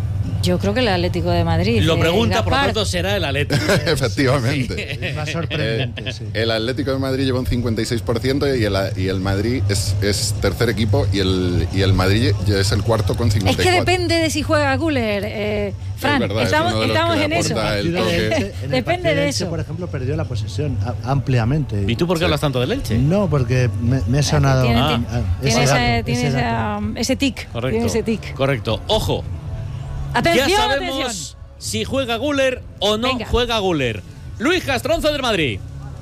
Yo creo que el Atlético de Madrid. Lo eh, pregunta, por lo Gaspar. tanto será el Atlético. Efectivamente. Es más sorprendente, Eh, sí. El Atlético de Madrid lleva un cincuenta y seis por ciento y el, y el Madrid es, es tercer equipo y el, y el Madrid ya es el cuarto con Es cincuenta y que cuatro. depende de si juega Guller, eh, Fran. verdad, es estamos uno de los estamos que en le eso. aporta el El partido de toque. Elche- en el Depende partido de Elche, eso. por ejemplo, perdió la posesión a- ampliamente. ¿Y tú por qué hablas tanto del Elche? No, porque me, me he sonado Tiene, ah, tiene- ah, tiene ese ese, dato, tiene ese esa- dato. ese tic. Correcto. Tiene ese tic. Correcto. Ojo. Atención, ya sabemos atención. si juega Guller o no Venga. juega Guller. Luis Castronzo del Madrid.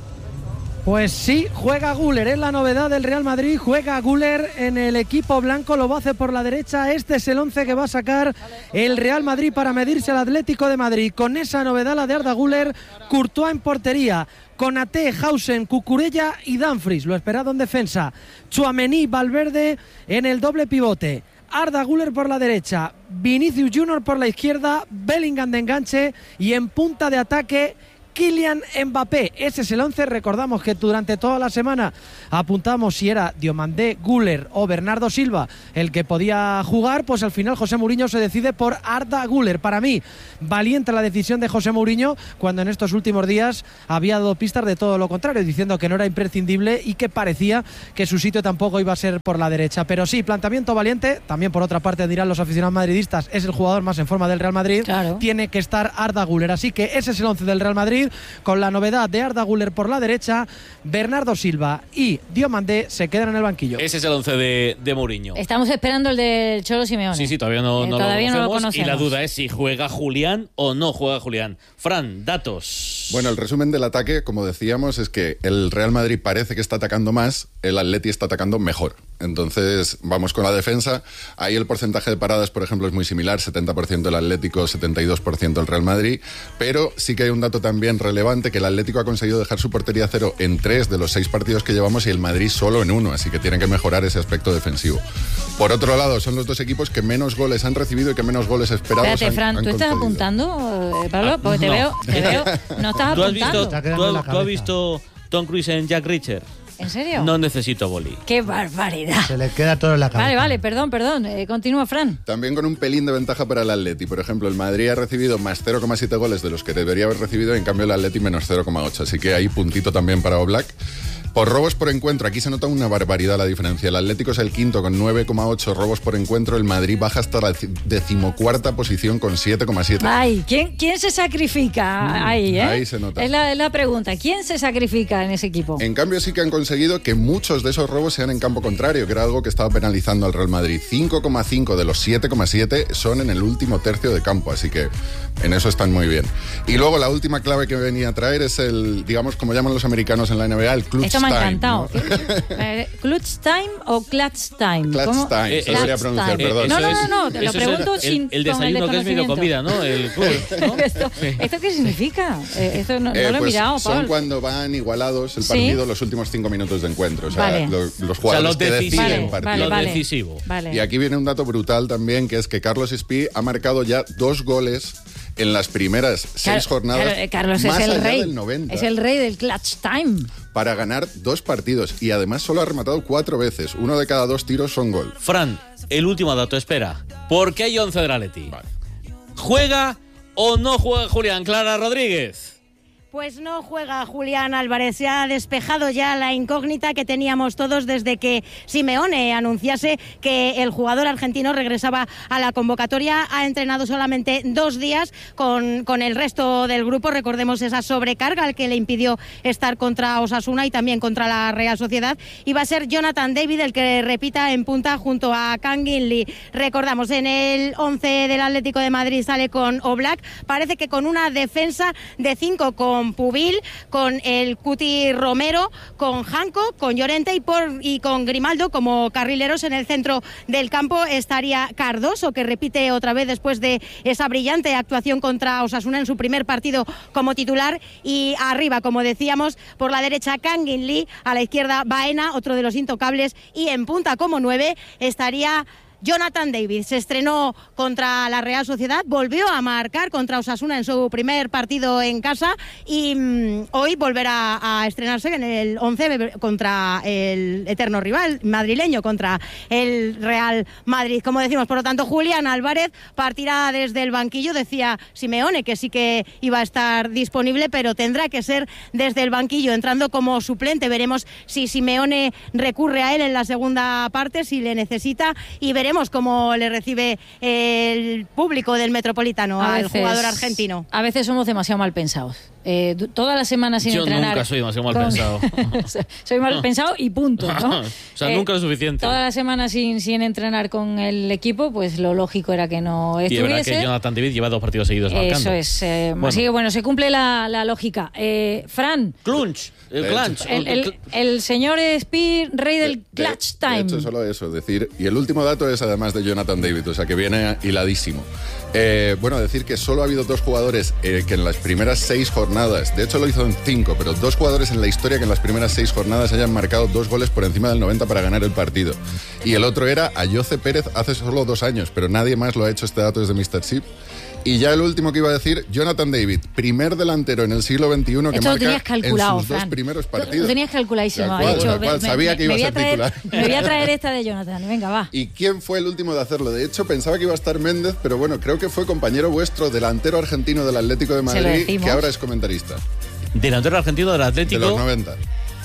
Pues sí, juega Guller, es la novedad del Real Madrid, juega Guller en el equipo blanco, lo va a hacer por la derecha, este es el once que va a sacar el Real Madrid para medirse al Atlético de Madrid, con esa novedad la de Arda Güler, Courtois en portería, Konaté, Hausen, Cucurella y Dumfries, lo esperado en defensa, Tchouaméni, Valverde en el doble pivote. Arda Güler por la derecha, Vinicius Junior por la izquierda, Bellingham de enganche y en punta de ataque Kylian Mbappé. Ese es el once. Recordamos que durante toda la semana apuntamos si era Diomandé, Güler o Bernardo Silva el que podía jugar, pues al final José Mourinho se decide por Arda Güler. Para mí, valiente la decisión de José Mourinho cuando en estos últimos días había dado pistas de todo lo contrario, diciendo que no era imprescindible y que parecía que su sitio tampoco iba a ser por la derecha. Pero sí, planteamiento valiente. También por otra parte dirán los aficionados madridistas, es el jugador más en forma del Real Madrid. Claro. Tiene que estar Arda Güler. Así que ese es el once del Real Madrid, con la novedad de Arda Güler por la derecha, Bernardo Silva y Diomandé se quedan en el banquillo. Ese es el once de, de Mourinho. Estamos esperando el del Cholo Simeone. Sí, sí, todavía no, Eh, no, todavía lo no lo conocemos, conocemos. y la duda es si juega Julián o no juega Julián. Fran, datos. Bueno, el resumen del ataque, como decíamos, es que el Real Madrid parece que está atacando más, el Atleti está atacando mejor. Entonces, vamos con la defensa. Ahí el porcentaje de paradas, por ejemplo, es muy similar, setenta por ciento el Atlético, setenta y dos por ciento el Real Madrid, pero sí que hay un dato también relevante, que el Atlético ha conseguido dejar su portería a cero en tres de los seis partidos que llevamos y el Madrid solo en uno, así que tienen que mejorar ese aspecto defensivo. Por otro lado, son los dos equipos que menos goles han recibido y que menos goles esperados Espérate, han, Fran, han ¿tú estás concedido. apuntando, eh, Pablo? Porque te no. veo, te veo, no estás ¿Tú has apuntando. visto, Está tú quedando en la has- tú has cabeza. visto Tom Cruise en Jack Reacher? ¿En serio? No necesito boli. ¡Qué barbaridad! Se le queda todo en la cabeza. Vale, vale, perdón, perdón. Eh, continúa, Fran. También con un pelín de ventaja para el Atleti. Por ejemplo, el Madrid ha recibido más cero coma siete goles de los que debería haber recibido, en cambio el Atleti menos cero coma ocho. Así que ahí puntito también para Oblak. Por robos por encuentro, aquí se nota una barbaridad la diferencia. El Atlético es el quinto con nueve coma ocho robos por encuentro. El Madrid baja hasta la decimocuarta posición con siete coma siete. Ay, ¿quién, ¿quién se sacrifica ahí, eh? ahí se nota. Es la, es la pregunta. ¿Quién se sacrifica en ese equipo? En cambio sí que han conseguido que muchos de esos robos sean en campo contrario, que era algo que estaba penalizando al Real Madrid. cinco coma cinco de los siete coma siete son en el último tercio de campo, así que en eso están muy bien. Y luego la última clave que venía a traer es el, digamos, como llaman los americanos en la N B A, el clutch Esto me ha time, encantado. ¿no? Eh, ¿Clutch time o clutch time? Clutch ¿Cómo? time, Eh, se debería Clutch pronunciar, time. perdón. No, no, Eso no, no, es- te lo eso es pregunto el, sin el, el con desayuno que es mi desconocimiento. comida, ¿no? El club, ¿no? ¿Esto, ¿Esto qué significa? Eh, esto no, no Eh, lo he pues mirado, son Pablo. cuando van igualados el ¿Sí? partido los últimos cinco minutos de encuentro. O sea, Vale. lo- los O sea, jugadores lo que decisivo. deciden Vale, partido. vale, Lo vale. decisivo. Vale. Y aquí viene un dato brutal también, que es que Carlos Espí ha marcado ya dos goles en las primeras Claro, seis jornadas, claro, eh, Carlos más es el allá rey. del noventa, Es el rey del clutch time. para ganar dos partidos. Y además solo ha rematado cuatro veces. Uno de cada dos tiros son gol. Fran, el último dato, espera. ¿Por qué hay once del Atleti? Vale. ¿Juega o no juega Julián? Clara Rodríguez. Pues no juega Julián Álvarez, se ha despejado ya la incógnita que teníamos todos desde que Simeone anunciase que el jugador argentino regresaba a la convocatoria. Ha entrenado solamente dos días con, con el resto del grupo, recordemos esa sobrecarga al que le impidió estar contra Osasuna y también contra la Real Sociedad, y va a ser Jonathan David el que repita en punta junto a Kangin Lee. Recordamos, en el once del Atlético de Madrid sale con Oblak, parece que con una defensa de cinco con Pubil, con el Cuti Romero, con Janko, con Llorente y, por, y con Grimaldo como carrileros. En el centro del campo estaría Cardoso, que repite otra vez después de esa brillante actuación contra Osasuna en su primer partido como titular, y arriba, como decíamos, por la derecha Kangin Lee, a la izquierda Baena, otro de los intocables, y en punta como nueve estaría Jonathan David se estrenó contra la Real Sociedad, volvió a marcar contra Osasuna en su primer partido en casa y mmm, hoy volverá a estrenarse en el once contra el eterno rival madrileño, contra el Real Madrid. Como decimos, por lo tanto, Julián Álvarez partirá desde el banquillo. Decía Simeone que sí que iba a estar disponible, pero tendrá que ser desde el banquillo, entrando como suplente. Veremos si Simeone recurre a él en la segunda parte, si le necesita, y veremos cómo le recibe el público del Metropolitano a al veces, jugador argentino. A veces somos demasiado mal pensados. Eh, toda la semana sin Yo entrenar. Yo nunca soy demasiado mal con... pensado. Soy mal pensado y punto, ¿no? O sea, eh, nunca es suficiente. Toda la semana sin, sin entrenar con el equipo, pues lo lógico era que no estuviese. Y es verdad que Jonathan David lleva dos partidos seguidos marcando. Eso es. Eh, bueno. Así que bueno, se cumple la, la lógica. Eh, Fran. Clunch. El clutch. El, el, el señor Spear, rey del de, clutch time. De hecho, solo eso, decir. Y el último dato es además de Jonathan David, o sea que viene hiladísimo. Eh, bueno, decir que solo ha habido dos jugadores eh, que en las primeras seis jornadas, de hecho lo hizo en cinco, pero dos jugadores en la historia que en las primeras seis jornadas hayan marcado dos goles por encima del noventa para ganar el partido. Y el otro era Ayoce Pérez hace solo dos años, pero nadie más lo ha hecho. Este dato es de míster Chip. Y ya el último que iba a decir, Jonathan David, primer delantero en el siglo veintiuno que Esto marca lo tenías calculado, en sus Fran. dos primeros partidos. Lo tenías calculadísimo. Tal cual, dicho, tal cual. me, Sabía me, que iba me a ser traer, titular. Me voy a traer esta de Jonathan. Venga, va. ¿Y quién fue el último de hacerlo? De hecho, pensaba que iba a estar Méndez, pero bueno, creo que fue compañero vuestro, delantero argentino del Atlético de Madrid, que ahora es comentarista. Delantero argentino del Atlético. De los noventa.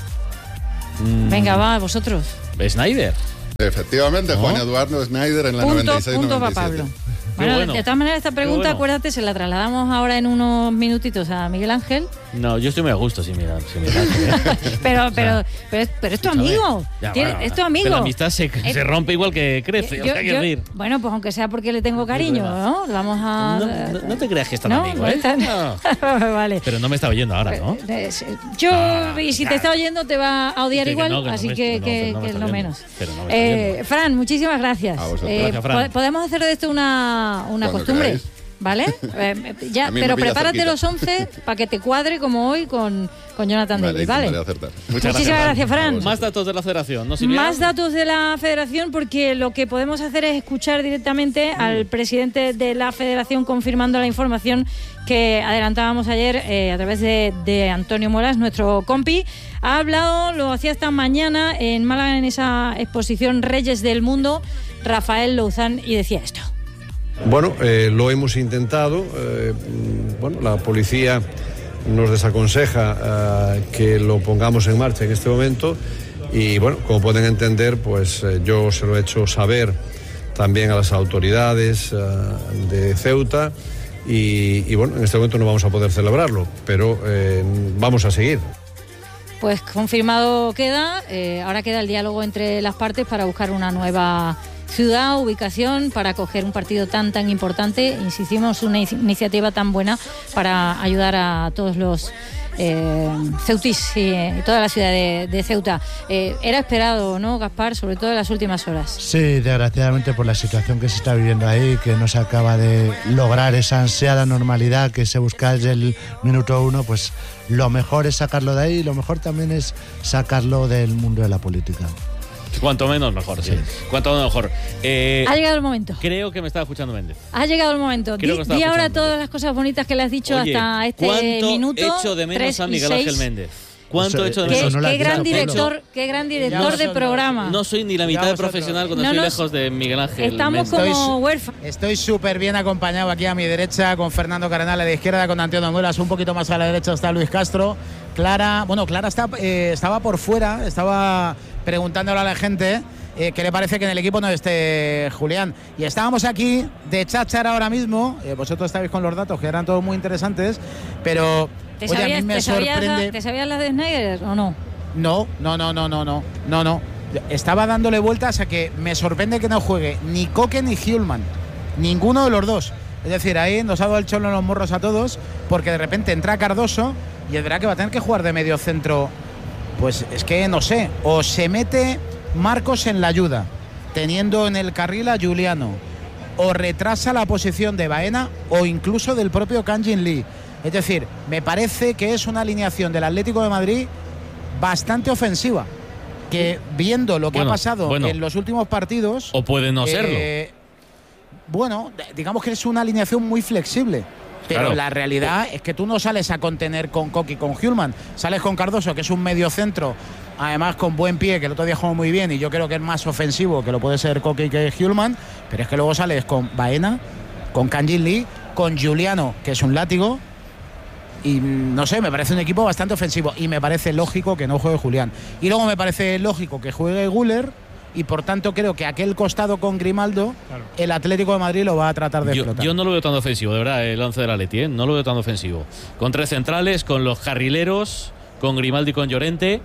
Mm. Venga, va, vosotros. Snyder. Efectivamente, ¿No? Juan Eduardo Snyder en la punto, noventa y seis punto noventa y siete. para Pablo. Bueno, bueno. de todas maneras, esta pregunta, bueno. acuérdate, se la trasladamos ahora en unos minutitos a Miguel Ángel. No, yo estoy muy a gusto sin Miguel Ángel. pero, pero, pero, es- pero es tu amigo. Ya, Tiene- bueno, es tu amigo. pero la amistad se, Es- se rompe igual que crece. Yo- o sea, hay que yo- decir. bueno, pues aunque sea porque le tengo cariño, ¿no? Vamos a... No, no- no te creas que es tan ¿No? amigo, No ¿eh? es tan- No. vale. Pero no me está oyendo ahora, ¿no? Eh, Yo, Ah, y si ya. te está oyendo, te va a odiar Que igual, no, que no así me- que, no, que, que no me que está lo oyendo. menos. Pero no me está Eh, oyendo. Fran, muchísimas gracias. A vosotros. Eh, Gracias, Fran. po- podemos hacer de esto una, una Cuando costumbre. queráis. ¿Vale? Eh, ya, A mí me pero pilla prepárate cerquita. los once para que te cuadre como hoy con, con Jonathan Vale, David, ¿vale? intentaré acertar. Muchas Muchísimas gracias, Fran. Más datos de la federación, ¿no, Silvia? Más datos de la federación, porque lo que podemos hacer es escuchar directamente al presidente de la federación confirmando la información que adelantábamos ayer eh, a través de, de Antonio Moras, nuestro compi. Ha hablado, lo hacía esta mañana en Málaga en esa exposición Reyes del Mundo, Rafael Louzán, y decía esto. Bueno, eh, lo hemos intentado. Eh, bueno, la policía nos desaconseja eh, que lo pongamos en marcha en este momento y bueno, como pueden entender, pues eh, yo se lo he hecho saber también a las autoridades eh, de Ceuta y, y bueno, en este momento no vamos a poder celebrarlo, pero eh, vamos a seguir. Pues confirmado queda, eh, ahora queda el diálogo entre las partes para buscar una nueva ciudad, ubicación, para acoger un partido tan tan importante, insistimos, una in- iniciativa tan buena para ayudar a todos los eh, ceutis y eh, toda la ciudad de, de Ceuta. Eh, era esperado, ¿no, Gaspar? Sobre todo en las últimas horas. Sí, desgraciadamente por la situación que se está viviendo ahí, que no se acaba de lograr esa ansiada normalidad que se busca desde el minuto uno, pues lo mejor es sacarlo de ahí y lo mejor también es sacarlo del mundo de la política. Cuanto menos mejor, sí. Cuanto menos mejor. Eh, Ha llegado el momento. creo que me estaba escuchando Méndez. Ha llegado el momento. Creo Di, que estaba di ahora escuchando. todas las cosas bonitas que le has dicho Oye, hasta este ¿cuánto minuto. echo de menos tres a y Miguel seis. Ángel Méndez? ¿Cuánto Eso- echo de Qué, Eso menos? no lo has qué gran dicho, Pablo. director, qué gran director de vosotros. programa. No soy ni la mitad Ya de vosotros. profesional cuando No estoy nos- lejos de Miguel Ángel Estamos Méndez. como huérfanos. Estoy súper bien acompañado aquí a mi derecha con Fernando Cardenal a la izquierda, con Antonio Muelas, un poquito más a la derecha está Luis Castro. Clara, bueno, Clara está, eh, estaba por fuera, estaba preguntándole a la gente eh, qué le parece que en el equipo no esté Julián. Y estábamos aquí de cháchara ahora mismo, eh, vosotros estabais con los datos que eran todos muy interesantes, pero ¿Te oye, a sabías, mí me te sabías sorprende... la- ¿Te sabías las de Snyder o no? No, no, no, no, no, no, no, no. Estaba dándole vueltas a que me sorprende que no juegue ni Coque ni Hjulman. Ninguno de los dos. Es decir, ahí nos ha dado el cholo en los morros a todos, porque de repente entra Cardoso y es verdad que va a tener que jugar de medio centro. Pues es que no sé, o se mete Marcos en la ayuda, teniendo en el carril a Juliano, o retrasa la posición de Baena o incluso del propio Kang-Jin Lee. Es decir, me parece que es una alineación del Atlético de Madrid bastante ofensiva. que viendo lo que Bueno, ha pasado bueno. en los últimos partidos. O puede no eh, serlo. Bueno, digamos que es una alineación muy flexible. Pero Claro. la realidad es que tú no sales a contener con Coque y con Hjulman. Sales con Cardoso, que es un medio centro, además con buen pie, que el otro día jugó muy bien y yo creo que es más ofensivo que lo puede ser Coque y que Hjulman. Pero es que luego sales con Baena, con Kang-in Lee, con Giuliano, que es un látigo. Y no sé, me parece un equipo bastante ofensivo. Y me parece lógico que no juegue Julián. Y luego me parece lógico que juegue Güler. Y por tanto creo que aquel costado con Grimaldo, claro, el Atlético de Madrid lo va a tratar de Yo, explotar. yo no lo veo tan ofensivo, de verdad, el once del Atleti, ¿eh? No lo veo tan ofensivo. Con tres centrales, con los carrileros, con Grimaldo y con Llorente,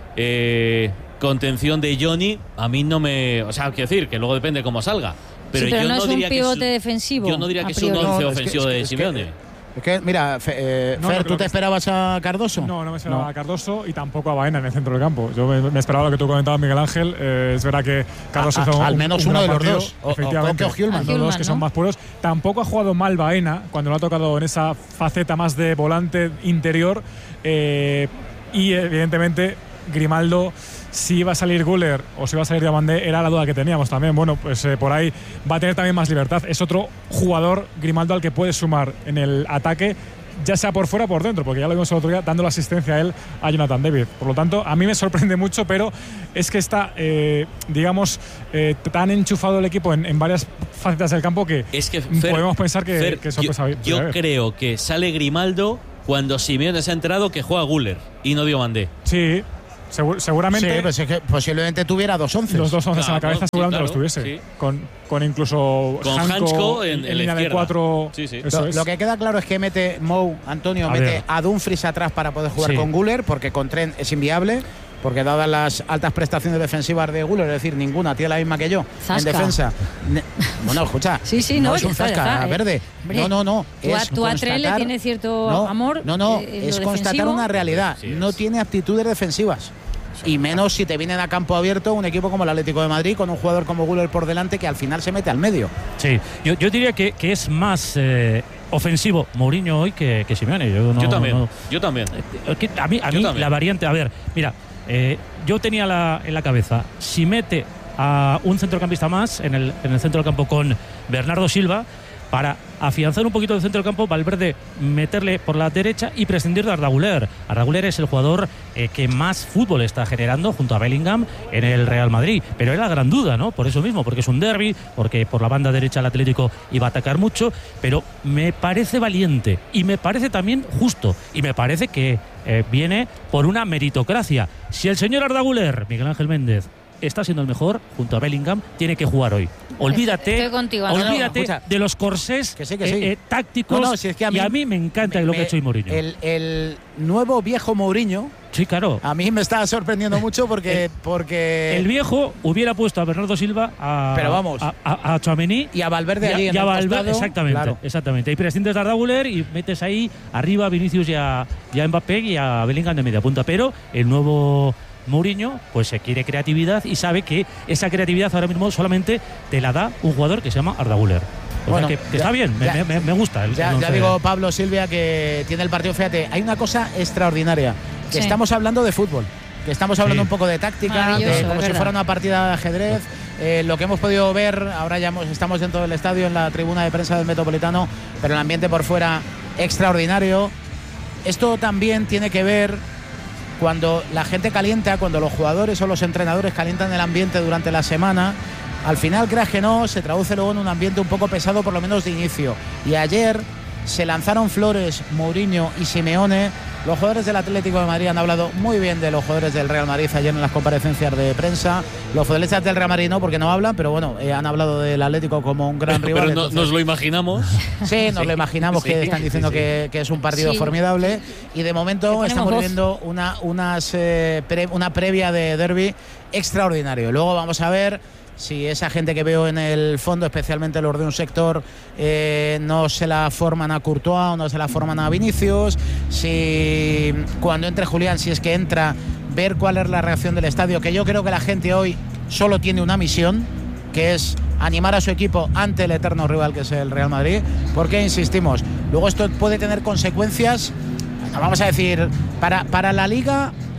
eh, contención de Johnny, a mí no me... O sea, quiero decir, que luego depende cómo salga. Pero, sí, pero yo no, no es diría un pivote que es, defensivo. Yo no diría que es un priori. once No, es que- ofensivo es que- de es que- Simeone. Es que, mira, Fe- eh, No, Fer, no, ¿tú creo te que- esperabas a Cardoso? No, no me esperaba No. a Cardoso y tampoco a Baena en el centro del campo. Yo me, me esperaba lo que tú comentabas, Miguel Ángel. Eh, es verdad que Cardoso A- a- hizo un, al menos un uno gran de los partido, dos. O- o efectivamente. Coque o Hjulman. Los dos Hjulman, que son ¿no? más puros. Tampoco ha jugado mal Baena cuando lo ha tocado en esa faceta más de volante interior. Eh, y evidentemente Grimaldo, si iba a salir Güler o si iba a salir Diamandé, era la duda que teníamos también. Bueno, pues eh, por ahí va a tener también más libertad. Es otro jugador, Grimaldo, al que puede sumar en el ataque, ya sea por fuera o por dentro, porque ya lo vimos el otro día dando la asistencia a él a Jonathan David. Por lo tanto, a mí me sorprende mucho, pero es que está, eh, digamos, eh, tan enchufado el equipo en, en varias facetas del campo que, Es que Fer, podemos pensar que, Fer, que sorpresa yo, puede yo haber. creo que sale Grimaldo cuando Simeone se ha enterado que juega Güler y no Diomandé. Sí, segu- seguramente. Sí, pues es que posiblemente tuviera dos once. Los dos once en la Claro, cabeza sí, seguramente claro, los tuviese. sí. Con, con incluso Con Hansko Hansko en- en, en la línea de izquierda. cuatro. Sí, sí. Eso Lo, es. lo que queda claro es que mete Mou, Antonio, A mete ver. a Dumfries atrás para poder jugar Sí. con Güler, porque con Trent es inviable. Porque dadas las altas prestaciones defensivas de Güler, es decir, ninguna tiene la misma que yo Zasca. en defensa. Ne- Bueno, escucha, Sí, sí, no, es ya un está, ya zasca está, eh. verde. Hombre, no, no, no. Tú a, es tú a Trent le constatar- tienes cierto no, amor. No, no, eh, en es lo constatar defensivo. una realidad. Sí, no es. tiene aptitudes defensivas. Y menos si te vienen a campo abierto un equipo como el Atlético de Madrid con un jugador como Güler por delante que al final se mete al medio. Sí, yo, yo diría que, que es más eh, ofensivo Mourinho hoy que, que Simeone. Yo, no- yo también, no- yo también. Eh, que a mí, a Yo mí también. la variante, a ver, mira, eh, yo tenía la, en la cabeza, si mete a un centrocampista más en el, en el centro del campo con Bernardo Silva, para afianzar un poquito el centro del campo, Valverde meterle por la derecha y prescindir de Arda Güler. Arda Güler es el jugador eh, que más fútbol está generando junto a Bellingham en el Real Madrid, pero era la gran duda, ¿no? Por eso mismo, porque es un derbi, porque por la banda derecha el Atlético iba a atacar mucho, pero me parece valiente y me parece también justo y me parece que eh, viene por una meritocracia. Si el señor Arda Güler, Miguel Ángel Méndez, está siendo el mejor junto a Bellingham, tiene que jugar hoy. Olvídate, Estoy contigo, Antonio. No, olvídate no, escucha. de los corsés Que sí, que sí. eh, eh, tácticos. No, no, si es que a mí- y a mí me encanta lo que ha hecho hoy Mourinho. El, el nuevo viejo Mourinho Sí, claro. a mí me está sorprendiendo mucho porque. El- porque El viejo hubiera puesto a Bernardo Silva a, Pero vamos. a, a, a Tchouaméni y a Valverde allí y en a el Valverde, costado, exactamente, claro. exactamente. Y prescindes de Arda Güler y metes ahí arriba a Vinicius y a, y a Mbappé y a Bellingham de media punta. Pero el nuevo Mourinho pues se quiere creatividad y sabe que esa creatividad ahora mismo solamente te la da un jugador que se llama Arda Güler. O Bueno, sea que, que ya- está bien, me- ya- me, me gusta. El, Ya, el ya once. digo, Pablo Silvia, que tiene el partido. Fíjate, hay una cosa extraordinaria. Que Sí. estamos hablando de fútbol. Que estamos hablando Sí. un poco de táctica, Maravilloso, de como es si verdad. fuera una partida de ajedrez. Eh, lo que hemos podido ver, ahora ya hemos- estamos dentro del estadio, en la tribuna de prensa del Metropolitano, pero el ambiente por fuera extraordinario. Esto también tiene que ver cuando la gente calienta, cuando los jugadores o los entrenadores calientan el ambiente durante la semana. Al final, creas que no, se traduce luego en un ambiente un poco pesado, por lo menos de inicio. Y ayer se lanzaron flores Mourinho y Simeone. Los jugadores del Atlético de Madrid han hablado muy bien de los jugadores del Real Madrid ayer en las comparecencias de prensa. Los futbolistas del Real Madrid no, porque no hablan, pero bueno, eh, han hablado del Atlético como un gran Pero, rival. pero no- entonces- nos lo imaginamos. Sí, nos Sí, lo imaginamos sí, que están diciendo sí, sí. Que, que es un partido Sí. formidable y de momento Le ponemos estamos voz. viviendo una, unas, eh, pre- una previa de derbi extraordinario. Luego vamos a ver si esa gente que veo en el fondo, especialmente los de un sector, eh, no se la forman a Courtois o no se la forman a Vinicius, si cuando entre Julián, si es que entra, ver cuál es la reacción del estadio, que yo creo que la gente hoy solo tiene una misión, que es animar a su equipo ante el eterno rival que es el Real Madrid, porque insistimos, luego esto puede tener consecuencias, vamos a decir, para, para la Liga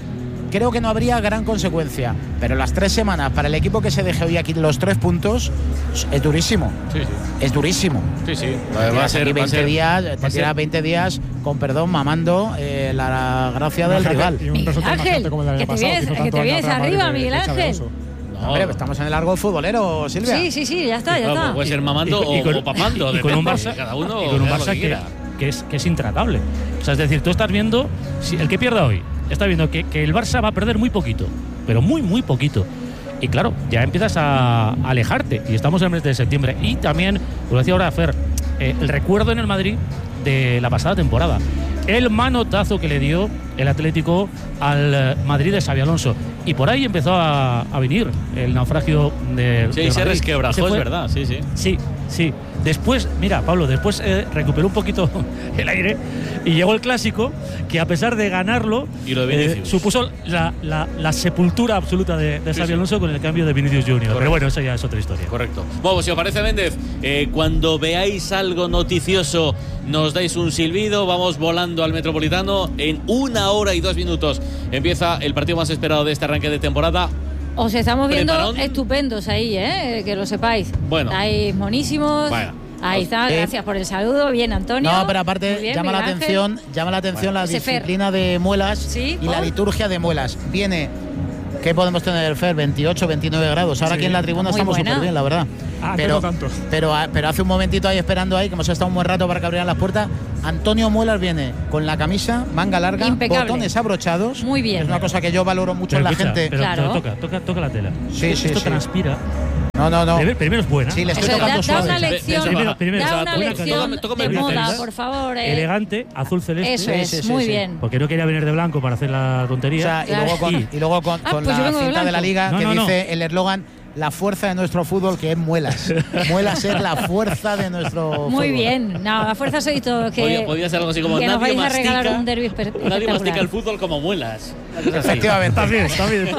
creo que no habría gran consecuencia. Pero las tres semanas para el equipo que se deje hoy aquí los tres puntos es durísimo. Sí, sí. Es durísimo. Sí, sí. Va, va a ser, veinte va a ser, días, va te a tiras ser. veinte días, con perdón, mamando eh, la, la gracia del rival. Miguel Ángel, que te vienes, que te vienes arriba, Miguel Ángel. No, hombre, estamos en el largo futbolero, Silvia. Sí, sí, sí, ya está, ya está. Puede ser mamando y, y con, o, o papando. Y, y con un Barça, cada uno y con un vea lo Barça que que, quiera. que, es, que es intratable. O sea, es decir, tú estás viendo, si el que pierda hoy, está viendo que, que el Barça va a perder muy poquito, pero muy, muy poquito. Y claro, ya empiezas a, a alejarte. Y estamos en el mes de septiembre. Y también, lo decía ahora Fer, eh, el recuerdo en el Madrid de la pasada temporada. El manotazo que le dio el Atlético al Madrid de Xabi Alonso. Y por ahí empezó a, a venir el naufragio de. Sí, del se Madrid. resquebrajó, Se fue- es verdad, sí, sí. Sí, sí. Después, mira, Pablo, después eh, recuperó un poquito el aire y llegó el clásico, que a pesar de ganarlo, Y lo de eh, Vinicius. supuso la, la, la sepultura absoluta de, de Sí, Xabi sí. Alonso con el cambio de Vinicius junior Correcto. Pero bueno, eso ya es otra historia. Correcto. Bueno, pues si os parece, Méndez, eh, cuando veáis algo noticioso, nos dais un silbido, vamos volando al Metropolitano. En una hora y dos minutos empieza el partido más esperado de este arranque de temporada. Os estamos viendo Preparón. estupendos ahí, ¿eh? Que lo sepáis. Bueno. Estáis monísimos. Bueno. Ahí está, Eh, gracias por el saludo. Bien, Antonio. No, pero Muy aparte bien, llama la Miguel Ángel. atención, llama la atención la Ese Fer. disciplina de muelas Sí, y la ¿por? liturgia de muelas. Viene, ¿qué podemos tener, Fer? veintiocho, veintinueve grados. Ahora Sí. aquí en la tribuna Muy estamos buena. súper bien, la verdad. Ah, que pero, no tanto. pero, pero hace un momentito ahí esperando ahí, que hemos estado un buen rato para que abrieran las puertas. Antonio Muelas viene con la camisa, manga larga, Impecable. botones abrochados. Muy bien. Es una cosa que yo valoro mucho Pero en la escucha, gente. pero, Claro. pero toca, toca, toca la tela. Sí, esto sí, esto sí. transpira. No, no, no. Primero, primero es buena. Sí, le estoy Eso, da, tocando da una suave. lección, Primero, primero, da o sea, una buena lección calidad. Tócame de el moda, tenis. por favor. eh. Elegante, azul celeste. Eso Sí, es, sí, sí, muy sí. bien. Porque no quería venir de blanco para hacer la O tontería. sea, y Claro. luego con, y luego con, Ah, con pues yo la vengo de cinta de la blanco. liga No, que no, no. dice el eslogan: la fuerza de nuestro fútbol, que es muelas. Muelas es la fuerza de nuestro Muy fútbol. bien. No, la fuerza sois todos. Que, Podía, podía ser algo así como que nos nadie vais a regalar mastica, un derbi espe- nadie mastica espectacular. el fútbol como muelas. Efectivamente. Está bien, está bien.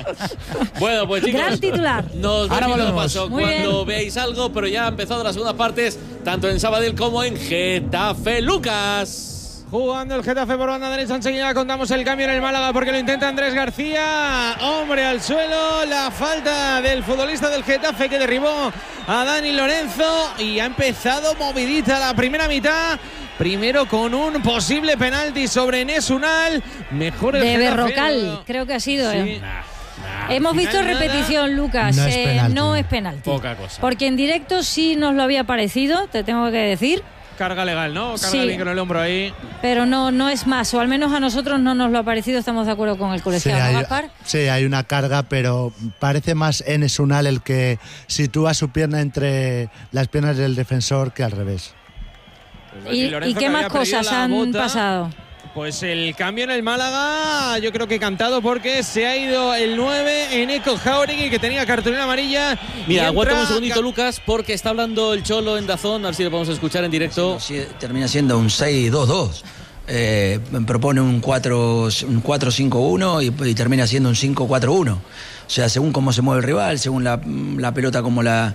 Bueno, pues chicos, Gran titular. nos Ahora vemos volvemos. paso Muy cuando bien. veáis algo, pero ya han empezado las segundas partes, tanto en Sabadell como en Getafe. Lucas. Jugando el Getafe por banda derecha, enseguida contamos el cambio en el Málaga porque lo intenta Andrés García. Hombre al suelo, la falta del futbolista del Getafe que derribó a Dani Lorenzo y ha empezado movidita la primera mitad. Primero con un posible penalti sobre Enes Unal. Mejor el De Getafe. Berrocal, creo que ha sido. Sí. eh. Nah, nah, Hemos al visto final nada. repetición, Lucas. No es eh, penalti. no es penalti. Poca cosa. Porque en directo sí nos lo había parecido, te tengo que decir. Carga legal, ¿no? Carga Sí. bien con el hombro ahí. Pero no, no es más, o al menos a nosotros no nos lo ha parecido, estamos de acuerdo con el Sí colegiado, ¿no, hay, Gaspar? sí, hay una carga, pero parece más Enes Unal el que sitúa su pierna entre las piernas del defensor que al revés. ¿Y, Lorenzo, y que qué más había perdido cosas la han bota. pasado? Pues el cambio en el Málaga, yo creo que cantado porque se ha ido el nueve en Eco Jauregui, que tenía cartulina amarilla. Mira, y aguanta entra un segundito, Ca- Lucas, porque está hablando el Cholo en Dazón, a ver si lo podemos escuchar en directo. Sí, termina siendo un seis dos dos. Eh, propone un cuatro cinco uno y, y termina siendo un cinco cuatro uno. O sea, según cómo se mueve el rival, según la, la pelota como la,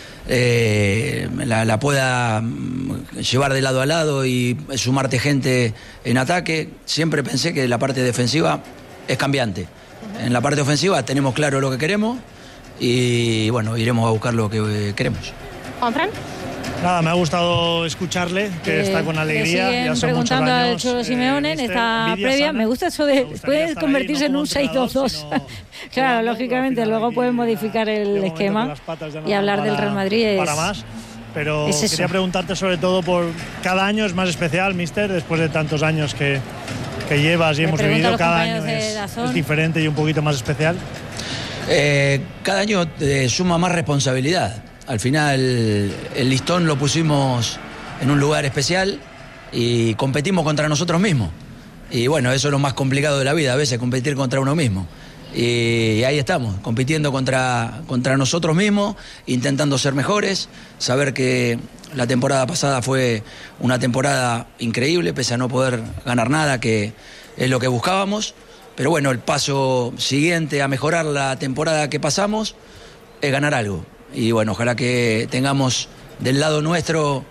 eh, la, la pueda mm, llevar de lado a lado y sumarte gente en ataque. Siempre pensé que la parte defensiva es cambiante. En la parte ofensiva tenemos claro lo que queremos y bueno, iremos a buscar lo que eh, queremos. ¿Juanfran? Nada, me ha gustado escucharle, que Eh, está con le alegría. siguen Ya son preguntando muchos al años, Cholo eh, Simeone en mister, esta envidia previa. sana. Me gusta eso de gustaría puede estar ahí, convertirse no en como un seis dos dos. entrenador, Claro, jugando, lógicamente, pero al luego final pueden aquí, modificar de el momento esquema que las patas ya no y hablar dan del para- Real Madrid es, para más. Pero es eso. quería preguntarte sobre todo por cada año es más especial, mister, después de tantos años que, que llevas y Le hemos pregunto a vivido, los cada compañeros año de es, Dazón. es diferente y un poquito más especial. Eh, cada año eh, suma más responsabilidad. Al final el listón lo pusimos en un lugar especial y competimos contra nosotros mismos. Y bueno, eso es lo más complicado de la vida, a veces competir contra uno mismo. Y ahí estamos, compitiendo contra, contra nosotros mismos, intentando ser mejores, saber que la temporada pasada fue una temporada increíble, pese a no poder ganar nada, que es lo que buscábamos. Pero bueno, el paso siguiente a mejorar la temporada que pasamos es ganar algo. Y bueno, ojalá que tengamos del lado nuestro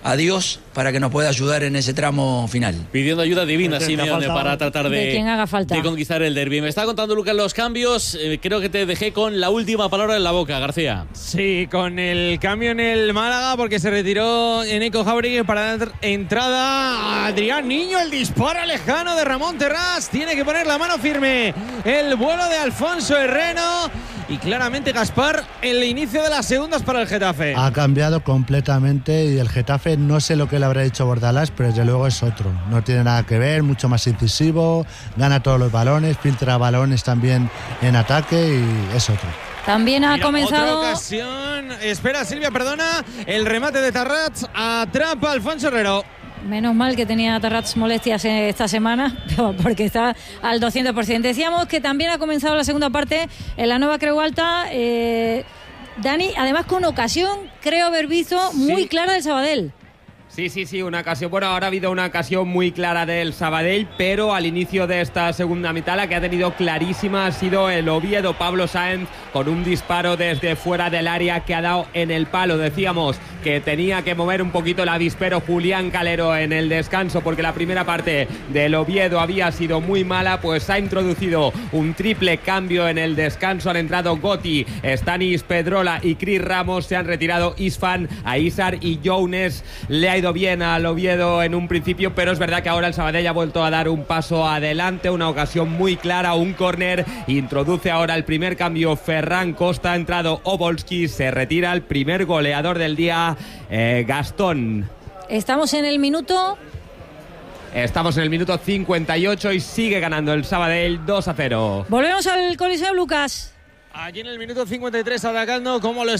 a Dios para que nos pueda ayudar en ese tramo final. Pidiendo ayuda divina, Simeone, para tratar de, de, quien haga falta. de conquistar el derbi. Me está contando Lucas los cambios. Eh, creo que te dejé con la última palabra en la boca, García. Sí, con el cambio en el Málaga, porque se retiró Eneco Jauregui para dar entrada a Adrián Niño. El disparo lejano de Ramón Terrás. Tiene que poner la mano firme el vuelo de Alfonso Herreno. Y claramente, Gaspar, el inicio de las segundas para el Getafe. Ha cambiado completamente y el Getafe, no sé lo que le habrá dicho Bordalás, pero desde luego es otro. No tiene nada que ver, mucho más incisivo, gana todos los balones, filtra balones también en ataque y es otro. También ha Mira, comenzado. Otra ocasión. Espera, Silvia, perdona. El remate de Tarrats atrapa a Alfonso Herrero. Menos mal que tenía Tarrats molestias esta semana, porque está al doscientos por ciento. Decíamos que también ha comenzado la segunda parte en la nueva Creu Alta. Eh, Dani, además con ocasión, creo haber visto muy sí. clara del Sabadell. Sí, sí, sí, una ocasión. Bueno, ahora ha habido una ocasión muy clara del Sabadell, pero al inicio de esta segunda mitad la que ha tenido clarísima ha sido el Oviedo. Pablo Sáenz con un disparo desde fuera del área que ha dado en el palo. Decíamos que tenía que mover un poquito el avispero Julián Calero en el descanso, porque la primera parte del Oviedo había sido muy mala, pues ha introducido un triple cambio en el descanso. Han entrado Gotti, Stanis Pedrola y Cris Ramos. Se han retirado Isfan, Aizar y Younes. Le ha ido bien al Oviedo en un principio, pero es verdad que ahora el Sabadell ha vuelto a dar un paso adelante, una ocasión muy clara, un córner. Introduce ahora el primer cambio Ferran Costa, ha entrado Obolski, se retira el primer goleador del día, eh, Gastón. Estamos en el minuto... Estamos en el minuto cincuenta y ocho y sigue ganando el Sabadell dos a cero. Volvemos al Coliseo, Lucas. Allí en el minuto cincuenta y tres atacando como lo está